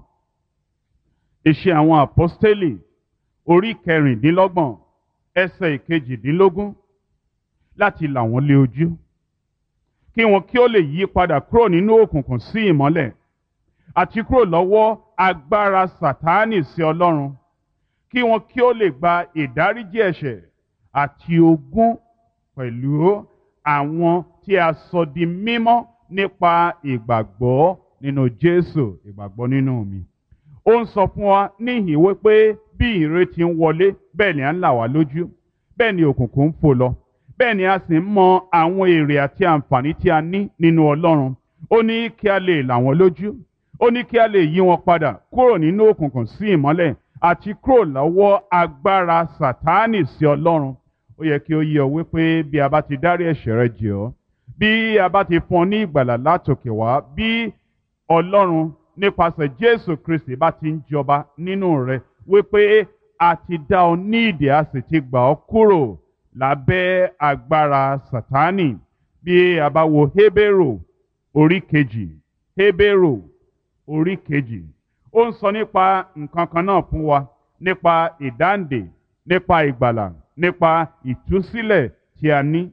[SPEAKER 1] ìṣe àwọn àpọ́stélì orí kẹrìndínlọ́gbọ̀n ẹsẹ̀ ìkejìdínlógún láti là wọ́n lé ojú kí wọn kí ó lè yí padà kúrò nínú òkùnkùn sí ìmọ́lẹ̀ àti kúrò lọ́wọ́ agbára Sátánì sí Ọlọ́run kí wọn kí ó lè gba ìdáríjì ẹ̀ṣẹ̀ àti ogún pẹ̀lú àwọn tí a sọ di mímọ́ nípa ìgbàgbọ́ nínú Jésù ìgbàgbọ́ nínú mi. Ó ń sọ fún wa níhìn wípé bí ìrètí ń wọlé bẹ́ẹ̀ ni à ń là wá lójú bẹ́ẹ̀ ni òkùnkùn ń fò lọ bẹ́ẹ̀ ni a sì ń mọ àwọn èrè àti àǹfààní tí a ní nínú Ọlọ́run. Ó ní kí a lè là wọ́n lójú ó ní kí a lè yí wọn padà kúrò nínú òkùnkùn sí ìmọ́lẹ̀ àti kúrò lọ́wọ́ agbára Sátánì sí Ọlọ́run. Ó yẹ kí ó yé ọ wípé bí a bá ti dárí ẹ̀ṣẹ̀ rẹ jì ọ́ bí a bá ti fún ọ ní ìgbàlà látòkè wá bí Ọlọ́run nípasẹ̀ Jésù Kristi bá ti ń jọba nínú rẹ wípé a ti dá ọ ní ìdè a sì ti gbà ọ́ kúrò lábẹ́ agbára Sátánì. Bí a bá wo Hébérù orí kejì Hébérù orí kejì ó ń sọ nípa nǹkan kan náà fún wa nípa ìdáǹdè nípa ìgbàlà nípa ìtúsílẹ̀ tí a ní.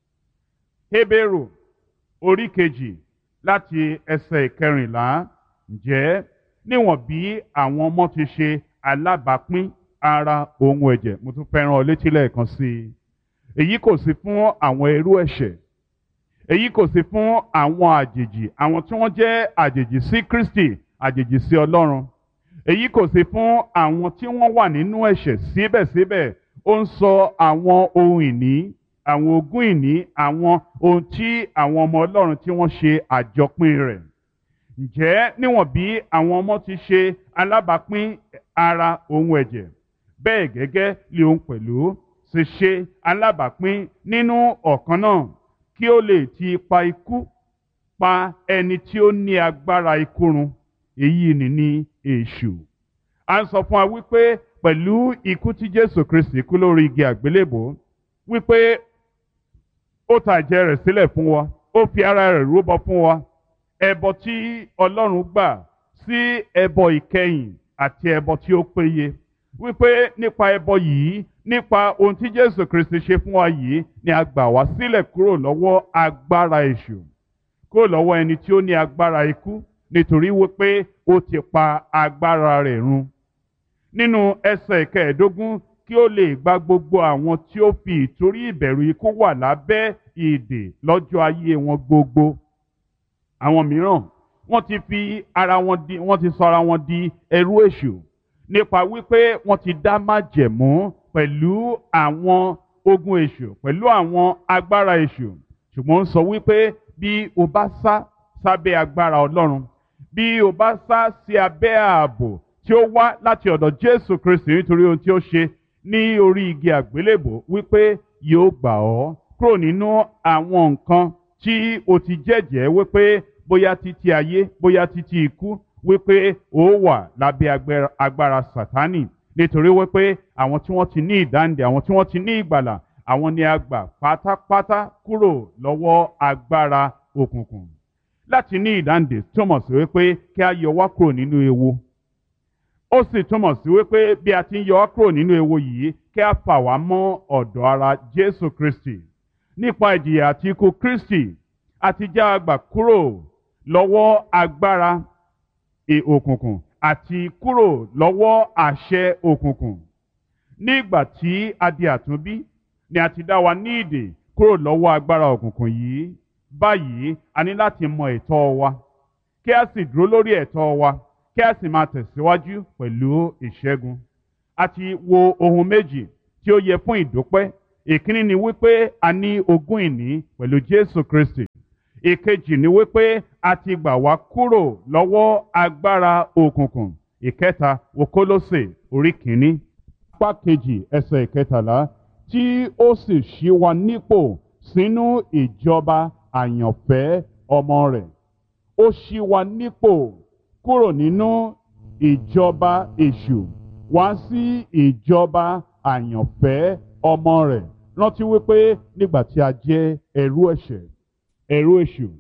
[SPEAKER 1] Hébérù orí kejì láti ẹsẹ̀ ìkẹrìnlá ǹjẹ́ níwọ̀n bí àwọn ọmọ ti ṣe alábàápín ara ohun ẹ̀jẹ̀ mo tún fẹ́ rán ọ létí lẹ́ẹ̀kan sí i èyí kò sí fún àwọn ẹrú ẹ̀ṣẹ̀ èyí kò sí fún àwọn àjèjì àwọn tí wọ́n jẹ́ àjèjì sí Kristi àjèjì sí Ọlọ́run èyí kò sí fún àwọn tí wọ́n wà nínú ẹ̀ṣẹ̀ síbẹ̀síbẹ̀ ó ń sọ àwọn ohun ìní àwọn ogún ìní àwọn ohun tí àwọn ọmọ Ọlọ́run tí wọ́n ṣe àjọpín rẹ̀. Ǹjẹ́ níwọ̀n bí àwọn ọmọ ti ṣe alábàápín ara ohun ẹ̀jẹ̀ bẹ́ẹ̀ gẹ́gẹ́ lé òun pẹ̀lú ṣe ṣe alábàápín nínú ọ̀kan náà kí ó lè ti ipa ikú pa ẹni tí ó ní agbára ikú run èyí ni ní èṣù. À ń sọ fún wa wípé pẹ̀lú ikú tí Jésù Kristi kú lórí igi àgbélébò wípé ó ta ẹ̀jẹ̀ rẹ̀ sílẹ̀ fún wa ó fi ara rẹ̀ rúbọ fún wa ẹbọ tí Ọlọ́run gbà sí ẹbọ ìkẹyìn àti ẹbọ tí ó péye wípé nípa ẹbọ yìí nípa ohun tí Jésù Kristi ṣe fún wa yìí ni a gbà wá sílẹ̀ kúrò lọ́wọ́ agbára èṣù kúrò lọ́wọ́ ẹni tí ó ní agbára ikú nítorí wípé ó ti pa agbára rẹ̀ run. Nínú ẹsẹ̀ kẹẹ̀ẹ́dógún kí ó lè gba gbogbo àwọn tí ó fi ìtorí ìbẹ̀rù ikú wà lábẹ́ ìdè lọ́jọ́ ayé wọn gbogbo. Àwọn mìíràn wọ́n ti fi ara wọn di wọ́n ti sọ ara wọn di ẹrú èṣù nípa wípé wọ́n ti dá májẹ̀mú pẹ̀lú àwọn ogun èṣù pẹ̀lú àwọn agbára èṣù ṣùgbọ́n ó sọ wípé bí o bá sá sábẹ́ agbára Ọlọ́run bí o bá sá sí abẹ́ ààbò tí ó wá láti ọ̀dọ̀ Jésù Kristi nítorí ohun tí ó ṣe ní orí igi àgbélébò wípé yóò gbà ọ́ kúrò nínú àwọn nǹkan tí o ti jẹ́jẹ́ wípé bóyá títí ayé bóyá títí ikú wípé ó wà lábẹ́ agbára Sátánì nítorí wípé àwọn tí wọ́n ti ní ìdáǹdè àwọn tí wọ́n ti ní ìgbàlà àwọn ni a gbà pátápátá kúrò lọ́wọ́ agbára òkùnkùn. Láti ní ìdáǹdè túmọ̀ sí wípé kí a yọ wá kúrò nínú ewu ó sì túmọ̀ sí wípé bí a ti ń yọ wá kúrò nínú ewu yìí kí a fà wá mọ́ ọ̀dọ̀ ara Jésù Kristi nípa ìjìyà àti ikú Kristi àti já a gbà kúrò lọ́wọ́ agbára òkùnkùn àti kúrò lọ́wọ́ àṣẹ òkùnkùn. Nígbà tí a di àtúnbí ni a ti dá wa ní ìdè kúrò lọ́wọ́ agbára òkùnkùn yìí. Báyìí a ní láti mọ ẹ̀tọ́ wa kí a sì dúró lórí ẹ̀tọ́ wa kí a sì máa tẹ̀síwájú pẹ̀lú ìṣẹ́gun. a ti wo ohun méjì tí ó yẹ fún ìdúpẹ́. Ìkíní ni wípé a ní ogún ìní pẹ̀lú Jésù Kristi. Ìkejì ni wípé a ti gbà wá kúrò lọ́wọ́ agbára òkùnkùn. Ìkẹta wo Kólósè orí kìíní apá kejì ẹsẹ̀ ìkẹtàlá, tí ó sì ṣí wa nípò sínú ìjọba àyànfẹ́ ọmọ rẹ̀. Ó ṣí wa nípò kúrò nínú ìjọba èṣù wá sí ìjọba àyànfẹ́ ọmọ rẹ̀. Rántí wípé nígbà tí a jẹ́ ẹrú ẹ̀ṣẹ̀, ẹrú èṣù,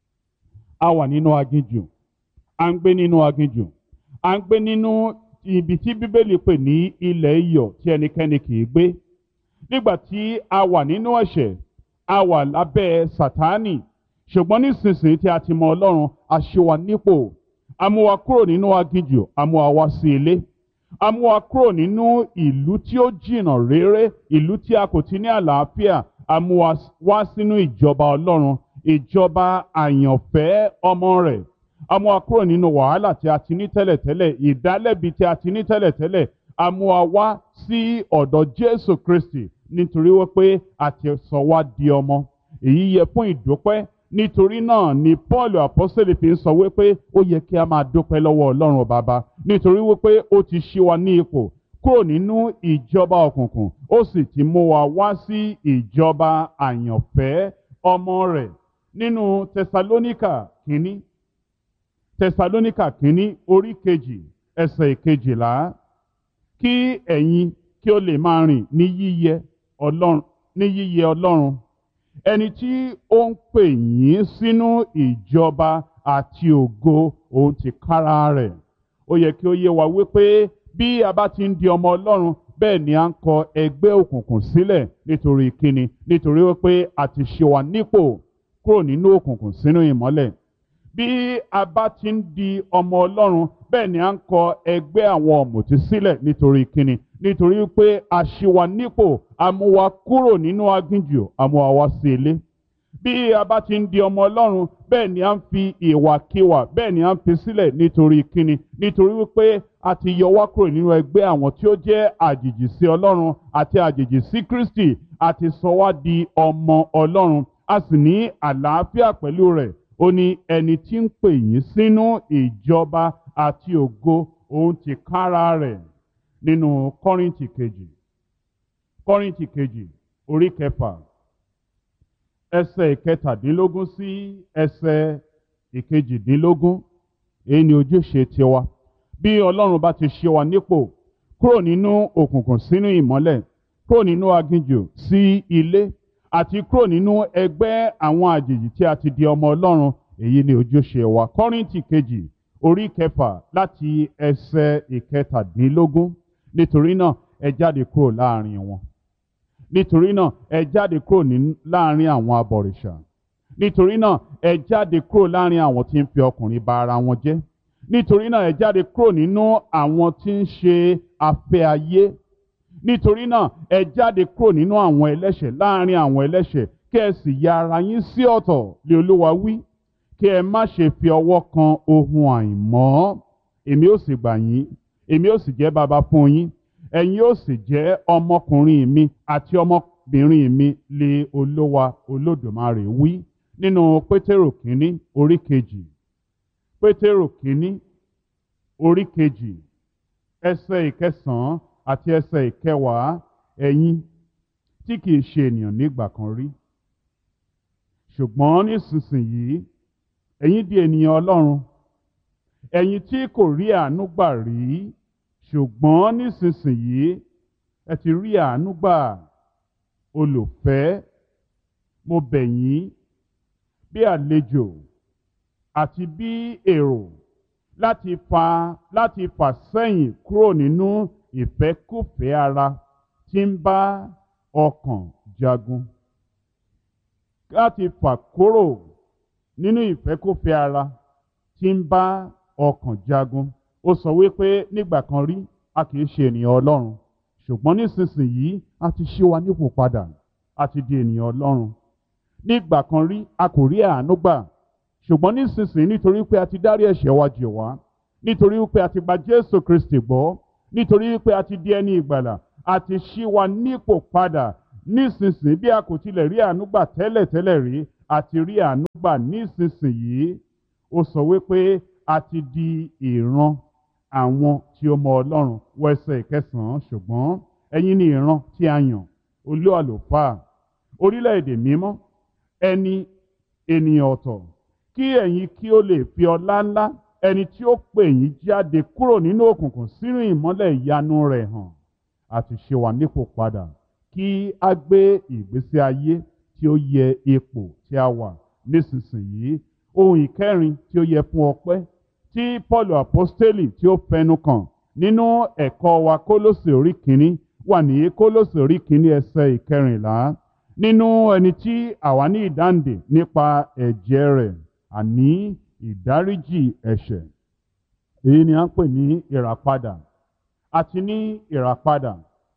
[SPEAKER 1] a wà nínú aginjù, a ń gbé nínú aginjù, a ń gbé nínú ibi tí Bíbélì pè ní ilẹ̀ iyọ̀ tí ẹnikẹ́ni kì í gbé. Nígbà tí a wà nínú ẹ̀ṣẹ̀, a wà lábẹ́ Sátánì. Ṣùgbọ́n nísinsìnyí tí a ti mọ Ọlọ́run, a ṣí wa nípò, a mú wa kúrò nínú aginjù, a mú wa wá sí ilé. A mú wa kúrò nínú ìlú tí ó jìnnà réré, ìlú tí a kò ti ní àlàáfíà. A mú wa wá sínú ìjọba Ọlọ́run, ìjọba àyànfẹ́ ọmọ rẹ̀. A mú wa kúrò nínú wàhálà tí a ti ní tẹ́lẹ̀tẹ́lẹ̀, ìdálẹ́bi tí a ti ní tẹ́lẹ̀tẹ́lẹ̀. A mú wa wá sí ọ̀dọ̀ Jésù Kristi nítorí wípé a ti sọ wá di ọmọ. Èyí yẹ fún ìdúpẹ́. Nítorí náà ni Paul apọ́sítélì fi ń sọ wípé ó yẹ kí a máa dúpẹ́ lọ́wọ́ Ọlọ́run Baba, nítorí wípé ó ti ṣí wa ní ipò kúrò nínú ìjọba òkùnkùn, ó sì ti mú wa wá sí ìjọba àyànfẹ́ ọmọ rẹ̀. Nínú Tẹsalóníkà kínní, Tẹsalóníkà kínní orí kejì ẹsẹ̀ ìkejìlá, kí ẹ̀yin kí ó lè máa rìn ní yíyẹ Ọlọ́run, ní yíyẹ Ọlọ́run, ẹni tí ó ń pè yín sínú ìjọba àti ògo òun tìkára rẹ̀. Ó yẹ kí ó yé wa wípé bí a bá ti ń di ọmọ Ọlọ́run, bẹ́ẹ̀ ni a ń kọ ẹgbẹ́ òkùnkùn sílẹ̀. Nítorí kíni? Nítorí wípé a ti ṣí wa nípò kúrò nínú òkùnkùn sínú ìmọ́lẹ̀. Bí a bá ti ń di ọmọ Ọlọ́run, bẹ́ẹ̀ ni a ń kọ ẹgbẹ́ àwọn ọ̀mùtí sílẹ̀. Nítorí kíni? Nítorí pé a ṣí wa nípò, a mú wa kúrò nínú aginjù, a mú wa wá sí ilé. Bí a bá ti ń di ọmọ Ọlọ́run, bẹ́ẹ̀ ni a ń fi ìwàkiwà, bẹ́ẹ̀ ni a ń fi sílẹ̀. Nítorí kíni? Nítorí wípé a ti yọ wá kúrò nínú ẹgbẹ́ àwọn tí ó jẹ́ àjèjì sí Ọlọ́run àti àjèjì sí Kristi. A ti sọ wá di ọmọ Ọlọ́run, a sì ní àlàáfíà pẹ̀lú rẹ̀. Ó ní ẹni tí ń pè yín sínú ìjọba àti ògo òun tìkára rẹ̀. Nínú Kọ́ríńtì kejì, Kọ́ríńtì kejì orí kẹfà ẹsẹ̀ ìkẹtàdínlógún sí ẹsẹ̀ ìkejìdínlógún, èyí ni ojúṣe tiwa. Bí Ọlọ́run bá ti ṣe wa nípò kúrò nínú òkùnkùn sínú ìmọ́lẹ̀, kúrò nínú aginjù sí ilé, àti kúrò nínú ẹgbẹ́ àwọn àjèjì tí a ti di ọmọ Ọlọ́run, èyí ni ojúṣe wa. Kọ́ríńtì kejì orí kẹfà láti ẹsẹ̀ ìkẹtàdínlógún. Nítorí náà ẹ jáde kúrò láàrin wọn. Nítorí náà ẹ jáde kúrò láàrin àwọn abọ̀rìṣà. Nítorí náà ẹ jáde kúrò láàrin àwọn tí ń fi ọkùnrin ba ara wọn jẹ́. Nítorí náà ẹ jáde kúrò nínú àwọn tí ń ṣe afẹ́ ayé. Nítorí náà ẹ jáde kúrò nínú àwọn ẹlẹ́ṣẹ̀, láàrin àwọn ẹlẹ́ṣẹ̀, kí ẹ sì ya ara yín sí ọ̀tọ̀ lé Olúwa wí. Kí ẹ má ṣe fi ọwọ́ kan ohun àìmọ́. Èmi ó sì gbà yín, èmi ó sì jẹ́ baba fún yín, ẹ̀yin ó sì jẹ́ ọmọkùnrin mi àti ọmọbìnrin mi lé Olúwa Olódùmarè wí. Nínú Pétérù kínní orí kejì, Pétérù kínní orí kejì ẹsẹ̀ ìkẹsàn-án àti ẹsẹ̀ ìkẹwàá, ẹ̀yin tí kìí ṣe ènìyàn nígbà kan rí, ṣùgbọ́n nísinsìnyí ẹ̀yin di ènìyàn Ọlọ́run. Ẹ̀yin tí kò rí àánú gbà rí, ṣùgbọ́n nísinsìnyí ẹ ti rí àánú gbà. Olùfẹ́, mo bẹ̀ yín bí àlejò àti bí èrò láti fà láti fà sẹ́yìn kúrò nínú ìfẹ́kúfẹ̀ẹ́ ara tí ń bá ọkàn jagun. Láti fà kúrò nínú ìfẹ́kúfẹ̀ẹ́ ara tí ń bá ọkàn jagun. Ó sọ wípé nígbà kan rí a kìí ṣe ènìyàn Ọlọ́run, ṣùgbọ́n nísinsìnyí a ti ṣí wa nípò padà, a ti di ènìyàn Ọlọ́run. Nígbà kan rí a kò rí àánú gbà, ṣùgbọ́n nísinsìnyí nítorí pé a ti dárí ẹ̀ṣẹ̀ wa jì wá, nítorí pé a ti gba Jésù Kristi gbọ́, nítorí wípé a ti di ẹni ìgbàlà, a ti ṣí wa nípò padà nísinsìnyí. Bí a kò tilẹ̀ rí àánú gbà tẹ́lẹ̀tẹ́lẹ̀ rí, a ti rí àánú gbà nísinsìnyí. Ó sọ wípé a ti di ìran àwọn tí ó mọ Ọlọ́run. Wọ ẹsẹ̀ ìkẹsàn-án, ṣùgbọ́n ẹ̀yin ni ìran tí a yàn, olú àlùfáà, orílẹ̀-èdè mímọ́, ẹni ènìyàn ọ̀tọ̀, kí ẹ̀yin kí ó lè fi ọlá ńlá ẹni tí ó pè yín jáde kúrò nínú òkùnkùn sínú ìmọ́lẹ̀ ìyanu rẹ̀ hàn. Àti ṣe wà nípò padà kí a gbé ìgbésí ayé tí ó yẹ ipò tí a wà nísinsìnyí. Ohun ìkẹrin tí ó yẹ fún ọpẹ́ tí Paul apostoli tí ó fẹnu kàn nínú ẹ̀kọ́ wa Kólósè orí kìíní wà ní Kólósè orí kìíní ẹsẹ̀ ìkẹrìnlá. Nínú ẹni tí àwa ní ìdáǹdè nípa ẹ̀jẹ̀ rẹ̀, àní ìdáríjì ẹ̀ṣẹ̀. Èyí ni a ń pè ní ìràpadà. Àti ní ìràpadà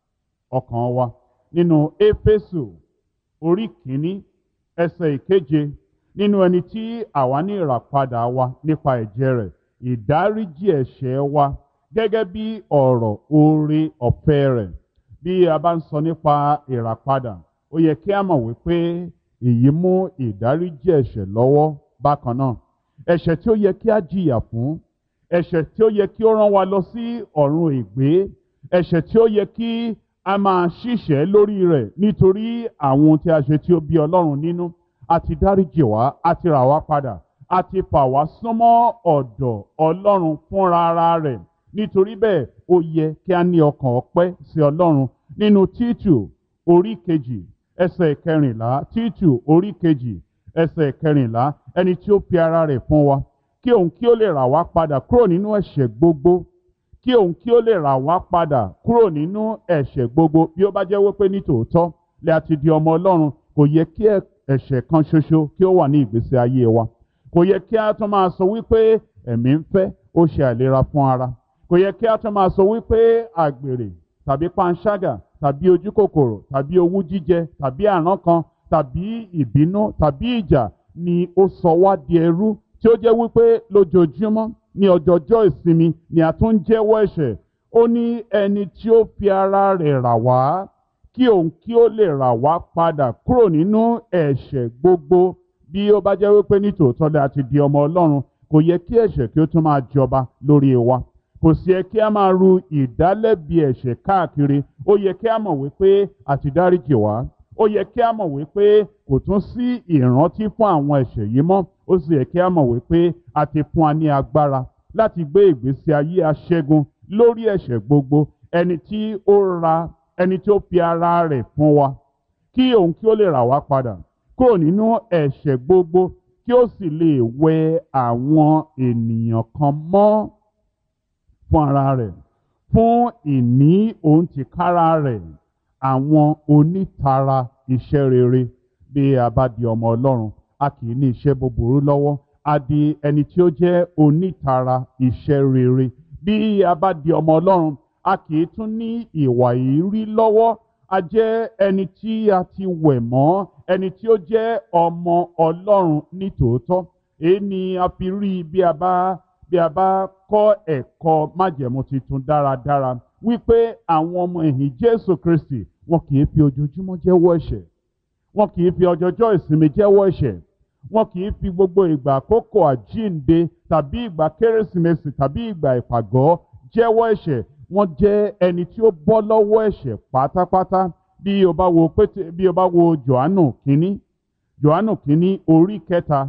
[SPEAKER 1] ọkàn wa nínú Éfésù orí kìíní ẹsẹ̀ ìkeje. Nínú ẹni tí àwa ní ìràpadà wa nípa ẹ̀jẹ̀ rẹ̀, ìdáríjì ẹ̀ṣẹ̀ wa gẹ́gẹ́ bí ọ̀rọ̀ oore ọ̀fẹ́ rẹ̀. Bí a bá ń sọ nípa ìràpadà, ó yẹ kí a mọ̀ wípé èyí mú ìdáríjì ẹ̀ṣẹ̀ lọ́wọ́ bákan náà. Ẹ̀ṣẹ̀ tí ó yẹ kí a jìyà fún, ẹ̀ṣẹ̀ tí ó yẹ kí ó rán wa lọ sí ọ̀run ègbé, ẹ̀ṣẹ̀ tí ó yẹ kí a máa ṣìṣẹ́ lórí rẹ̀ nítorí àwọn ohun tí a ṣe tí ó bí Ọlọ́run nínú, a ti dáríjì wá, a ti rà wá padà, a ti fà wá súnmọ́ ọ̀dọ̀ Ọlọ́run fúnra ara rẹ̀. Nítorí bẹ́ẹ̀, ó yẹ kí a ní ọkàn ọpẹ́ sí Ọlọ́run. Nínú Títù orí kejì ẹsẹ̀ kẹrìnlá, Títù orí kejì ẹsẹ̀ kẹrìnlá, ẹni tí ó fi ara rẹ̀ fún wa kí òun kí ó lè rà wá padà kúrò nínú ẹ̀ṣẹ̀ gbogbo, kí òun kí ó lè rà wá padà kúrò nínú ẹ̀ṣẹ̀ gbogbo. Bí ó bá jẹ́ wípé ní tòótọ́ lẹ a ti di ọmọ Ọlọ́run, kò yẹ kí ẹ̀ṣẹ̀ kan ṣoṣo kí ó wà ní ìgbésí ayé wa. Kò yẹ kí a tún máa sọ wípé ẹ̀mí ń fẹ́, ó ṣe àìlera fún ara. Kò yẹ kí a tún máa sọ wípé àgbèrè tàbí panṣágà tàbí ojúkòkòrò tàbí owú jíjẹ tàbí àrán kan tàbí ìbínú tàbí ìjà ni ó sọ wá di ẹrú, tí ó jẹ́ wípé lójoojúmọ́ ní ọjọọjọ́ ìsinmi ni a tún ń jẹ́wọ́ ẹ̀ṣẹ̀. Ó ní ẹni tí ó fi ara rẹ̀ rà wá kí òun kí ó lè rà wá padà kúrò nínú ẹ̀ṣẹ̀ gbogbo. Bí ó bá jẹ́ wípé ní tòótọ́ lẹ a ti di ọmọ Ọlọ́run, kò yẹ kí ẹ̀ṣẹ̀ kí ó tún máa jọba lórí wa. Kò sí yẹ kí a máa ru ìdálẹ́bi ẹ̀ṣẹ̀ káàkiri. Ó yẹ kí a mọ̀ wípé a ti dáríjì wá. Ó yẹ kí a mọ̀ wípé kò tún sí ìrántí fún àwọn ẹ̀ṣẹ̀ yìí mọ́. Ó sì yẹ kí a mọ̀ wípé a ti fún wa ní agbára láti gbé ìgbésí ayé aṣẹ́gun lórí ẹ̀ṣẹ̀ gbogbo. Ẹni tí ó ra ẹni tí ó fi ara rẹ̀ fún wa kí òun kí ó lè rà wá padà kúrò nínú ẹ̀ṣẹ̀ gbogbo, kí ó sì lè wẹ àwọn ènìyàn kan mọ́ fún ara rẹ̀, fún ìní òun tìkára rẹ̀, àwọn onítara iṣẹ́ rere. Bí a bá di ọmọ Ọlọ́run, a kì í ní iṣẹ́ búburú lọ́wọ́. A di ẹni tí ó jẹ́ onítara iṣẹ́ rere. Bí a bá di ọmọ Ọlọ́run, a kì í tún ní ìwà ìrí lọ́wọ́. A jẹ́ ẹni tí a ti wẹ̀ mọ́, ẹni tí ó jẹ́ ọmọ Ọlọ́run ní tòótọ́. Èyí ni a fi rí bí a bá bí a bá kọ́ ẹ̀kọ́ májẹ̀mú titun dáradára, wípé àwọn ọmọ ẹ̀yìn Jésù Kristi wọn kì í fi ojoojúmọ́ jẹ́wọ́ ẹ̀ṣẹ̀. Wọn kì í fi ọjọjọ́ ìsinmi jẹ́wọ́ ẹ̀ṣẹ̀. Wọn kì í fi gbogbo ìgbà àkókò àjíǹde tàbí ìgbà Kérésìmesì tàbí ìgbà ìpàgọ́ jẹ́wọ́ ẹ̀ṣẹ̀. Wọ́n jẹ́ ẹni tí ó bọ́ lọ́wọ́ ẹ̀ṣẹ̀ pátápátá. Bí o bá wo pété bí o bá wo Jòhánù kínní Jòhánù kínní orí kẹta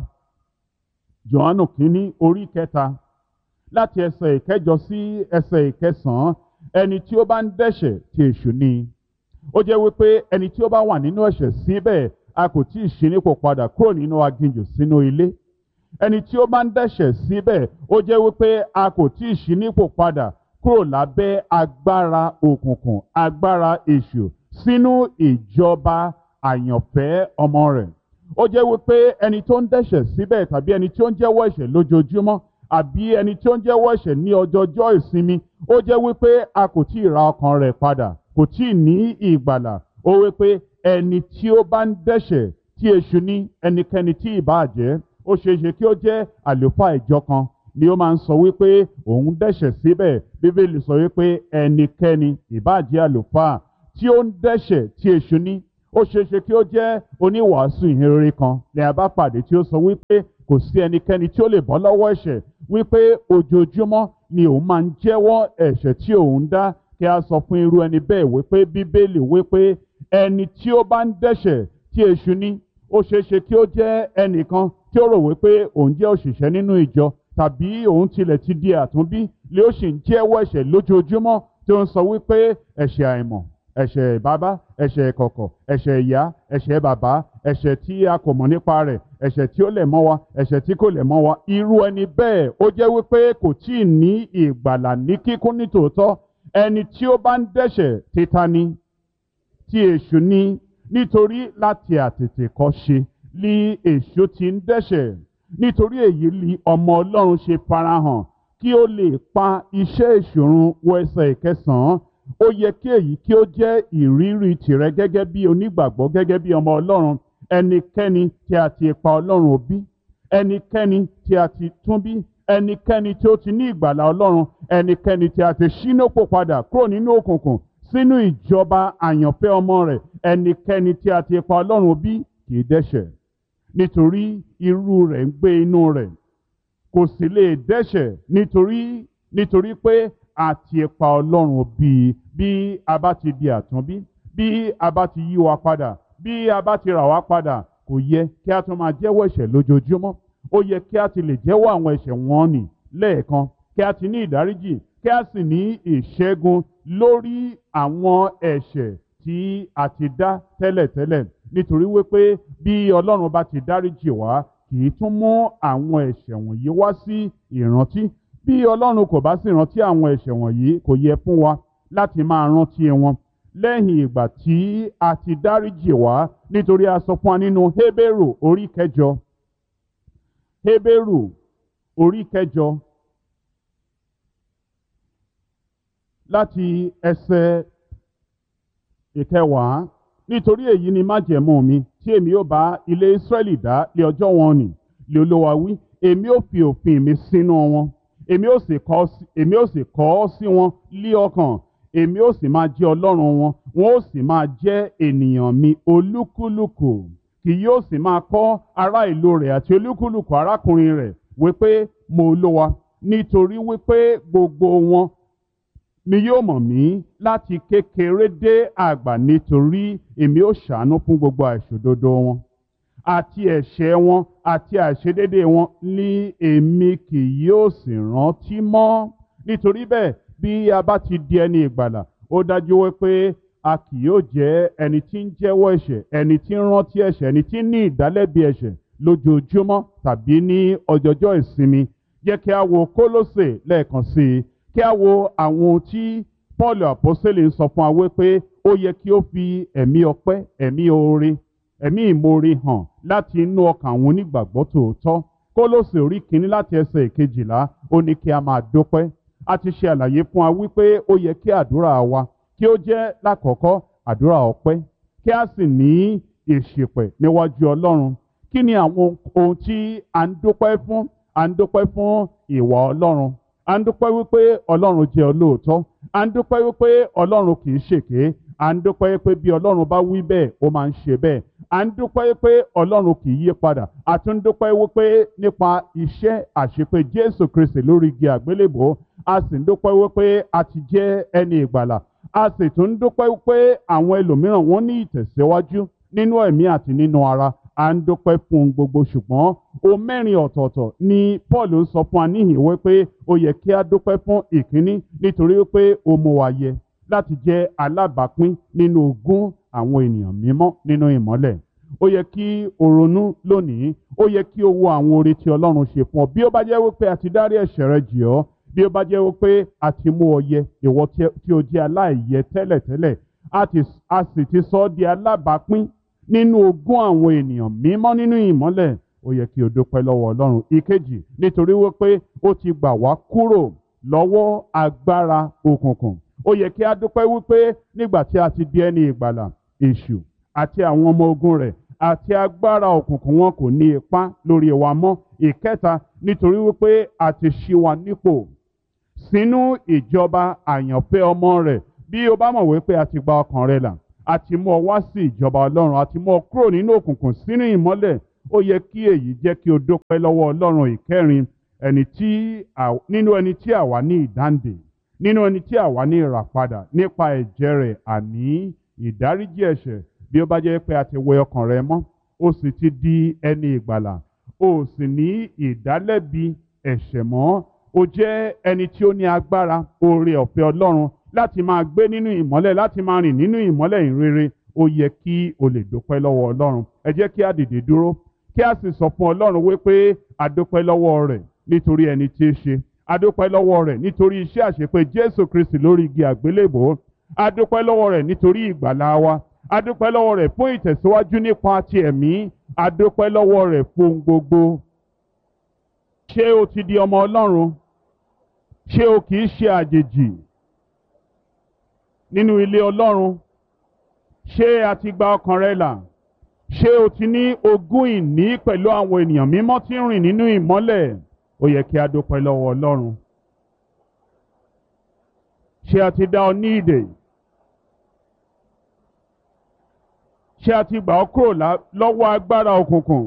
[SPEAKER 1] Jòhánù kínní orí kẹta láti ẹsẹ̀ ìkẹjọ sí ẹsẹ̀ ìkẹsàn-án, ẹni tí ó bá ń dẹ́ṣẹ̀ ti èṣù ni. Ó jẹ́ wípé ẹni tí ó bá wà nínú ẹ̀ṣẹ̀ síbẹ̀, a kò tí ì ṣí nípò padà kúrò nínú aginjù sínú ilé. Ẹni tí ó bá ń dẹ́ṣẹ̀ síbẹ̀, ó jẹ́ wípé a kò tí ì ṣí nípò padà kúrò lábẹ́ agbára òkùnkùn, agbára èṣù, sínú ìjọba àyànfẹ́ ọmọ rẹ̀. Ó jẹ́ wípé ẹni tó ń dẹ́ṣẹ̀ síbẹ̀ tàbí ẹni tí ó ń jẹ́wọ́ ẹ̀ṣẹ̀ lójoojúmọ́ àbí ẹni tí ó ń jẹ́wọ́ ẹ̀ṣẹ̀ ní ọjọọjọ́ ìsinmi, ó jẹ́ wípé a kò tí ì ra ọkàn rẹ̀ padà, kò tí ì ní ìgbàlà. Ó wípé ẹni tí ó bá ń dẹ́ṣẹ̀ tí èṣù ní, ẹnikẹ́ni tí ìbá jẹ́, ó ṣeé ṣe kí ó jẹ́ àlùfáà ìjọ kan, ni ó máa ń sọ wípé òun dẹ́ṣẹ̀ síbẹ̀. Bíbélì sọ wípé ẹnikẹ́ni ìbá jẹ́ àlùfáà tí ó ń dẹ́ṣẹ̀ tí èṣù ní, ó ṣeéṣe kí ó jẹ́ oníwàásù ìhìnrere kan ní a bá pàdé tí ó sọ wípé kò sí ẹnikẹ́ni tí ó lè bọ́ lọ́wọ́ ẹ̀ṣẹ̀, wípé ojoojúmọ́ ni òun máa ń jẹ́wọ́ ẹ̀ṣẹ̀ tí òun dá. Kí a sọ fún irú ẹni bẹ́ẹ̀ wípé Bíbélì wípé ẹni tí ó bá ń dẹ́ṣẹ̀ tí èṣù ní, ó ṣeéṣe kí ó jẹ́ ẹnìkan tí ó rò wípé òun jẹ́ òṣìṣẹ́ nínú ìjọ, tàbí òun tilẹ̀ ti di àtúnbí lé ó sì ń jẹ́wọ́ ẹ̀ṣẹ̀ lójoojúmọ́ tí ó ń sọ wípé ẹ̀ṣẹ̀ àìmọ̀, ẹ̀ṣẹ̀ bàbá, ẹ̀ṣẹ̀ ìkọ̀kọ̀, ẹ̀ṣẹ̀ ìyá, ẹ̀ṣẹ̀ bàbá, ẹ̀ṣẹ̀ tí a kò mọ̀ nípa rẹ̀, ẹ̀ṣẹ̀ tí ó lẹ̀ mọ́ wa, ẹ̀ṣẹ̀ tí kò lẹ̀ mọ́ wa. Irú ẹni bẹ́ẹ̀ ó jẹ́ wípé kò tí ì ní ìgbàlà ní kíkún ní tòótọ́. Ẹni tí ó bá ń dẹ́ṣẹ̀ títa ni, tí èṣù ní, nítorí láti àtètèkọ́ṣe ni èṣù ti ń dẹ́ṣẹ̀. Nítorí èyí ni ọmọ Ọlọ́run ṣe farahàn kí ó lè pa iṣẹ́ èṣù run. Wo ẹsẹ̀ ìkẹsàn-án. Ó yẹ kí èyí kí ó jẹ́ ìrírí tìrẹ gẹ́gẹ́ bí onígbàgbọ́, gẹ́gẹ́ bí ọmọ Ọlọ́run. Ẹnikẹ́ni tí a ti pa Ọlọ́run bí, ẹnikẹ́ni tí a ti tún bí, ẹnikẹ́ni tí ó ti ní ìgbàlà Ọlọ́run, ẹnikẹ́ni tí a ti ṣínópò padà kúrò nínú òkùnkùn sínú ìjọba àyànfẹ́ ọmọ rẹ̀, ẹnikẹ́ni tí a ti pa Ọlọ́run bí kì í dẹ́ṣẹ̀, nítorí irú rẹ̀ ń gbé inú rẹ̀. Kò sì lè dẹ́ṣẹ̀ nítorí nítorí pé a ti pa Ọlọ́run bí. Bí a bá ti di àtúnbí, bí a bá ti yí wa padà, bí a bá ti rà wá padà, kò yẹ kí a tún máa jẹ́wọ́ ẹ̀ṣẹ̀ lójoojúmọ́. Ó yẹ kí a ti lè jẹ́wọ́ àwọn ẹ̀ṣẹ̀ wọn nì lẹ́ẹ̀kan, kí a ti ní ìdáríjì, kí a sì ní ìṣẹ́gun lórí àwọn ẹ̀ṣẹ̀ tí a ti dá tẹ́lẹ̀tẹ́lẹ̀. Nítorí wípé bí Ọlọ́run bá ti dáríjì wá, kì í tún mú àwọn ẹ̀ṣẹ̀ wọ̀nyí wá sí ìrántí. Bí Ọlọ́run kò bá sì rántí àwọn ẹ̀ṣẹ̀ wọ̀nyí, kò yẹ fún wa láti máa rántí wọn lẹ́yìn ìgbà tí a ti dáríjì wá. Nítorí a sọ fún wa nínú Hébérù orí kẹjọ, Hébérù orí kẹjọ láti ẹsẹ̀ ìkẹwàá. Nítorí èyí ni májẹ̀mú mi tí èmi ó bá ilé Ísírẹ́lì dá lé ọjọ́ wọn nì, lé Olúwa wí. Èmi ó fi òfin mi sínú wọn, èmi ó sì kọ èmi ó sì kọ ọ́ sí wọn lí ọkàn. Èmi ó sì máa jẹ́ Ọlọ́run wọn, wọn ó sì máa jẹ́ ènìyàn mi. Olúkúlùkù kì yóò sì máa kọ́ ará ìlú rẹ̀ àti olúkúlùkù arákùnrin rẹ̀ wípé mo Olúwa, nítorí wípé gbogbo wọn ni yóò mọ̀ mí láti kékeré dé àgbà, nítorí èmi ó ṣàánú fún gbogbo àìṣòdodo wọn àti ẹ̀ṣẹ̀ wọn àti àìṣedédé wọn ní èmi kì yóò sì rántí mọ́. Nítorí bẹ́ẹ̀, bí a bá ti di ẹni ìgbàlà, ó dájú wípé a kì yóò jẹ́ ẹni tí ń jẹ́wọ́ ẹ̀ṣẹ̀, ẹni tí ń rántí ẹ̀ṣẹ̀, ẹni tí ń ní ìdálẹ́bi ẹ̀ṣẹ̀ lójoojúmọ́ tàbí ní ọjọ́jọ́ ìsinmi. Jẹ́ kí a wo Kólósè lẹ́ẹ̀kan sí i, kí a wo àwọn ohun tí Pọ́ọ̀lù àpọ́sítélì ń sọ fún wa wípé ó yẹ kí ó fi ẹ̀mí ọpẹ́, ẹ̀mí oore, ẹ̀mí ìmoore hàn láti inú ọkàn àwọn onígbàgbọ́ tòótọ́. Kólósè orí kìíní láti ẹsẹ̀ ìkejìlá, ó ní kí a máa dúpẹ́. A ti ṣe àlàyé fún wa wípé ó yẹ kí àdúrà wa kí ó jẹ́ lákọ̀ọ́kọ́ àdúrà ọpẹ́, kí a sì ní ìṣìpẹ̀ níwájú Ọlọ́run. Kí ni àwọn ohun tí a ń dúpẹ́ fún? À ń dúpẹ́ fún ìwà Ọlọ́run. À ń dúpẹ́ wípé Ọlọ́run jẹ́ olóòótọ́. À ń dúpẹ́ wípé Ọlọ́run kì í ṣèké. À ń dúpẹ́ wípé bí Ọlọ́run bá wí bẹ́ẹ̀, ó máa ń ṣe bẹ́ẹ̀. À ń dúpẹ́ wípé Ọlọ́run kì í yí padà. A tún dúpẹ́ wípé nípa iṣẹ́ àṣepé Jésù Kristi lórí igi àgbélébùú, a sì ń dúpẹ́ wípé a ti jẹ́ ẹni ìgbàlà. A sì tún dúpẹ́ wípé àwọn ẹlòmíràn wọ́n ní ìtẹ̀síwájú nínú ẹ̀mí àti nínú ara. À ń dúpẹ́ fún un gbogbo, ṣùgbọ́n ohun mẹ́rin ọ̀tọ̀ọ̀tọ̀ ni Paul ń sọ fún wa níhìn wípé ó yẹ kí a dúpẹ́ fún. Ìkíní, nítorí wípé ó mú wa yẹ láti jẹ́ alábàápín nínú ogún àwọn ènìyàn mímọ́ nínú ìmọ́lẹ̀. Ó yẹ kí o ronú lónìí, ó yẹ kí o wo àwọn oore tí Ọlọ́run ṣe fún ọ. Bí ó bá jẹ́ wípé a ti dárí ẹ̀ṣẹ̀ rẹ jì ọ́, bí ó bá jẹ́ wípé a ti mú ọ yẹ, ìwọ tí o jẹ́ aláìyẹ tẹ́lẹ̀tẹ́lẹ̀, a sì ti sọ ọ́ di alábàápín nínú ogún àwọn ènìyàn mímọ́ nínú ìmọ́lẹ̀, ó yẹ kí o dúpẹ́ lọ́wọ́ Ọlọ́run. Ìkejì, nítorí wípé ó ti gbà wá kúrò lọ́wọ́ agbára òkùnkùn. Ó yẹ kí a dúpẹ́ wípé nígbà tí a ti di ẹni ìgbàlà, èṣù àti àwọn ọmọ ogun rẹ̀ àti agbára òkùnkùn wọn kò ní ipá lórí wa mọ́. Ìkẹta, nítorí wípé a ti ṣí wa nípò sínú ìjọba àyànfẹ́ ọmọ rẹ̀. Bí o bá mọ̀ wípé a ti gba ọkàn rẹ là, a ti mú ọ wá sí ìjọba Ọlọ́run, a ti mú ọ kúrò nínú òkùnkùn sínú ìmọ́lẹ̀, ó yẹ kí èyí jẹ́ kí o dúpẹ́ lọ́wọ́ Ọlọ́run. Ìkẹrin, ẹni tí nínú ẹni tí àwa ní ìdáǹdè, nínú ẹni tí àwa ní ìràpadà nípa ẹ̀jẹ̀ rẹ̀, àní ìdáríjì ẹ̀ṣẹ̀. Bí ó bá jẹ́ pé a ti wẹ ọkàn rẹ mọ́, ó sì ti di ẹni ìgbàlà, ó sì ní ìdálẹ́bi ẹ̀ṣẹ̀ mọ́, ó jẹ́ ẹni tí ó ní agbára oore ọ̀fẹ́ Ọlọ́run láti máa gbé nínú ìmọ́lẹ̀, láti máa rìn nínú ìmọ́lẹ̀ ìrere. Ó yẹ kí o lè dúpẹ́ lọ́wọ́ Ọlọ́run. Ẹ jẹ́ kí a dìde dúró, kí a sì sọ fún Ọlọ́run wípé a dúpẹ́ lọ́wọ́ rẹ̀ nítorí ẹni tí í ṣe. A dúpẹ́ lọ́wọ́ rẹ̀ nítorí iṣẹ́ àṣepé Jésù Kristi lórí igi àgbélébò. A dúpẹ́ lọ́wọ́ rẹ̀ nítorí ìgbàlà wa. A dúpẹ́ lọ́wọ́ rẹ̀ fún ìtẹ̀síwájú nípa ti ẹ̀mí. A dúpẹ́ lọ́wọ́ rẹ̀ fún gbogbo. Ṣé o ti di ọmọ Ọlọ́run? Ṣé o kìí ṣe àjèjì nínú ilé Ọlọ́run? Ṣé a ti gba ọkàn rẹ là? Ṣé o ti ní ogún ìní pẹ̀lú àwọn ènìyàn mímọ́ tí ń rìn nínú ìmọ́lẹ̀? Ó yẹ kí a dúpẹ́ lọ́wọ́ Ọlọ́run. Ṣé a ti dá ọ ní ìdè? Ṣé a ti gbà ọ́ kúrò lọ́wọ́ agbára òkùnkùn?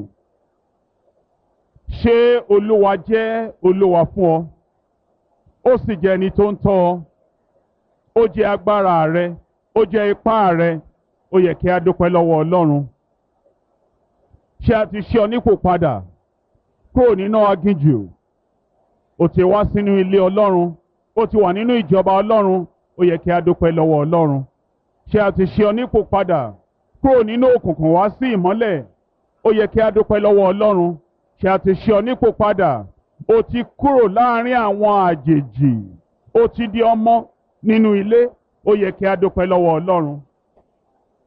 [SPEAKER 1] Ṣé Olúwa jẹ́ Olúwa fún ọ? Ó sì jẹ́ ẹni tó ń tọ́ ọ. Ó jẹ́ agbára rẹ, ó jẹ́ ipá rẹ. Ó yẹ kí a dúpẹ́ lọ́wọ́ Ọlọ́run. Ṣé a ti ṣe ọ nípò padà kúrò nínú aginjù? Ó ti wá sínú ilé Ọlọ́run, ó ti wà nínú ìjọba Ọlọ́run. Ó yẹ kí a dúpẹ́ lọ́wọ́ Ọlọ́run. Ṣé a ti ṣe ọ nípò padà kúrò nínú òkùnkùn wá sí ìmọ́lẹ̀? Ó yẹ kí a dúpẹ́ lọ́wọ́ Ọlọ́run. Ṣé a ti ṣe ọ nípò padà? Ó ti kúrò láàrin àwọn àjèjì, ó ti di ọmọ nínú ilé. Ó yẹ kí a dúpẹ́ lọ́wọ́ Ọlọ́run.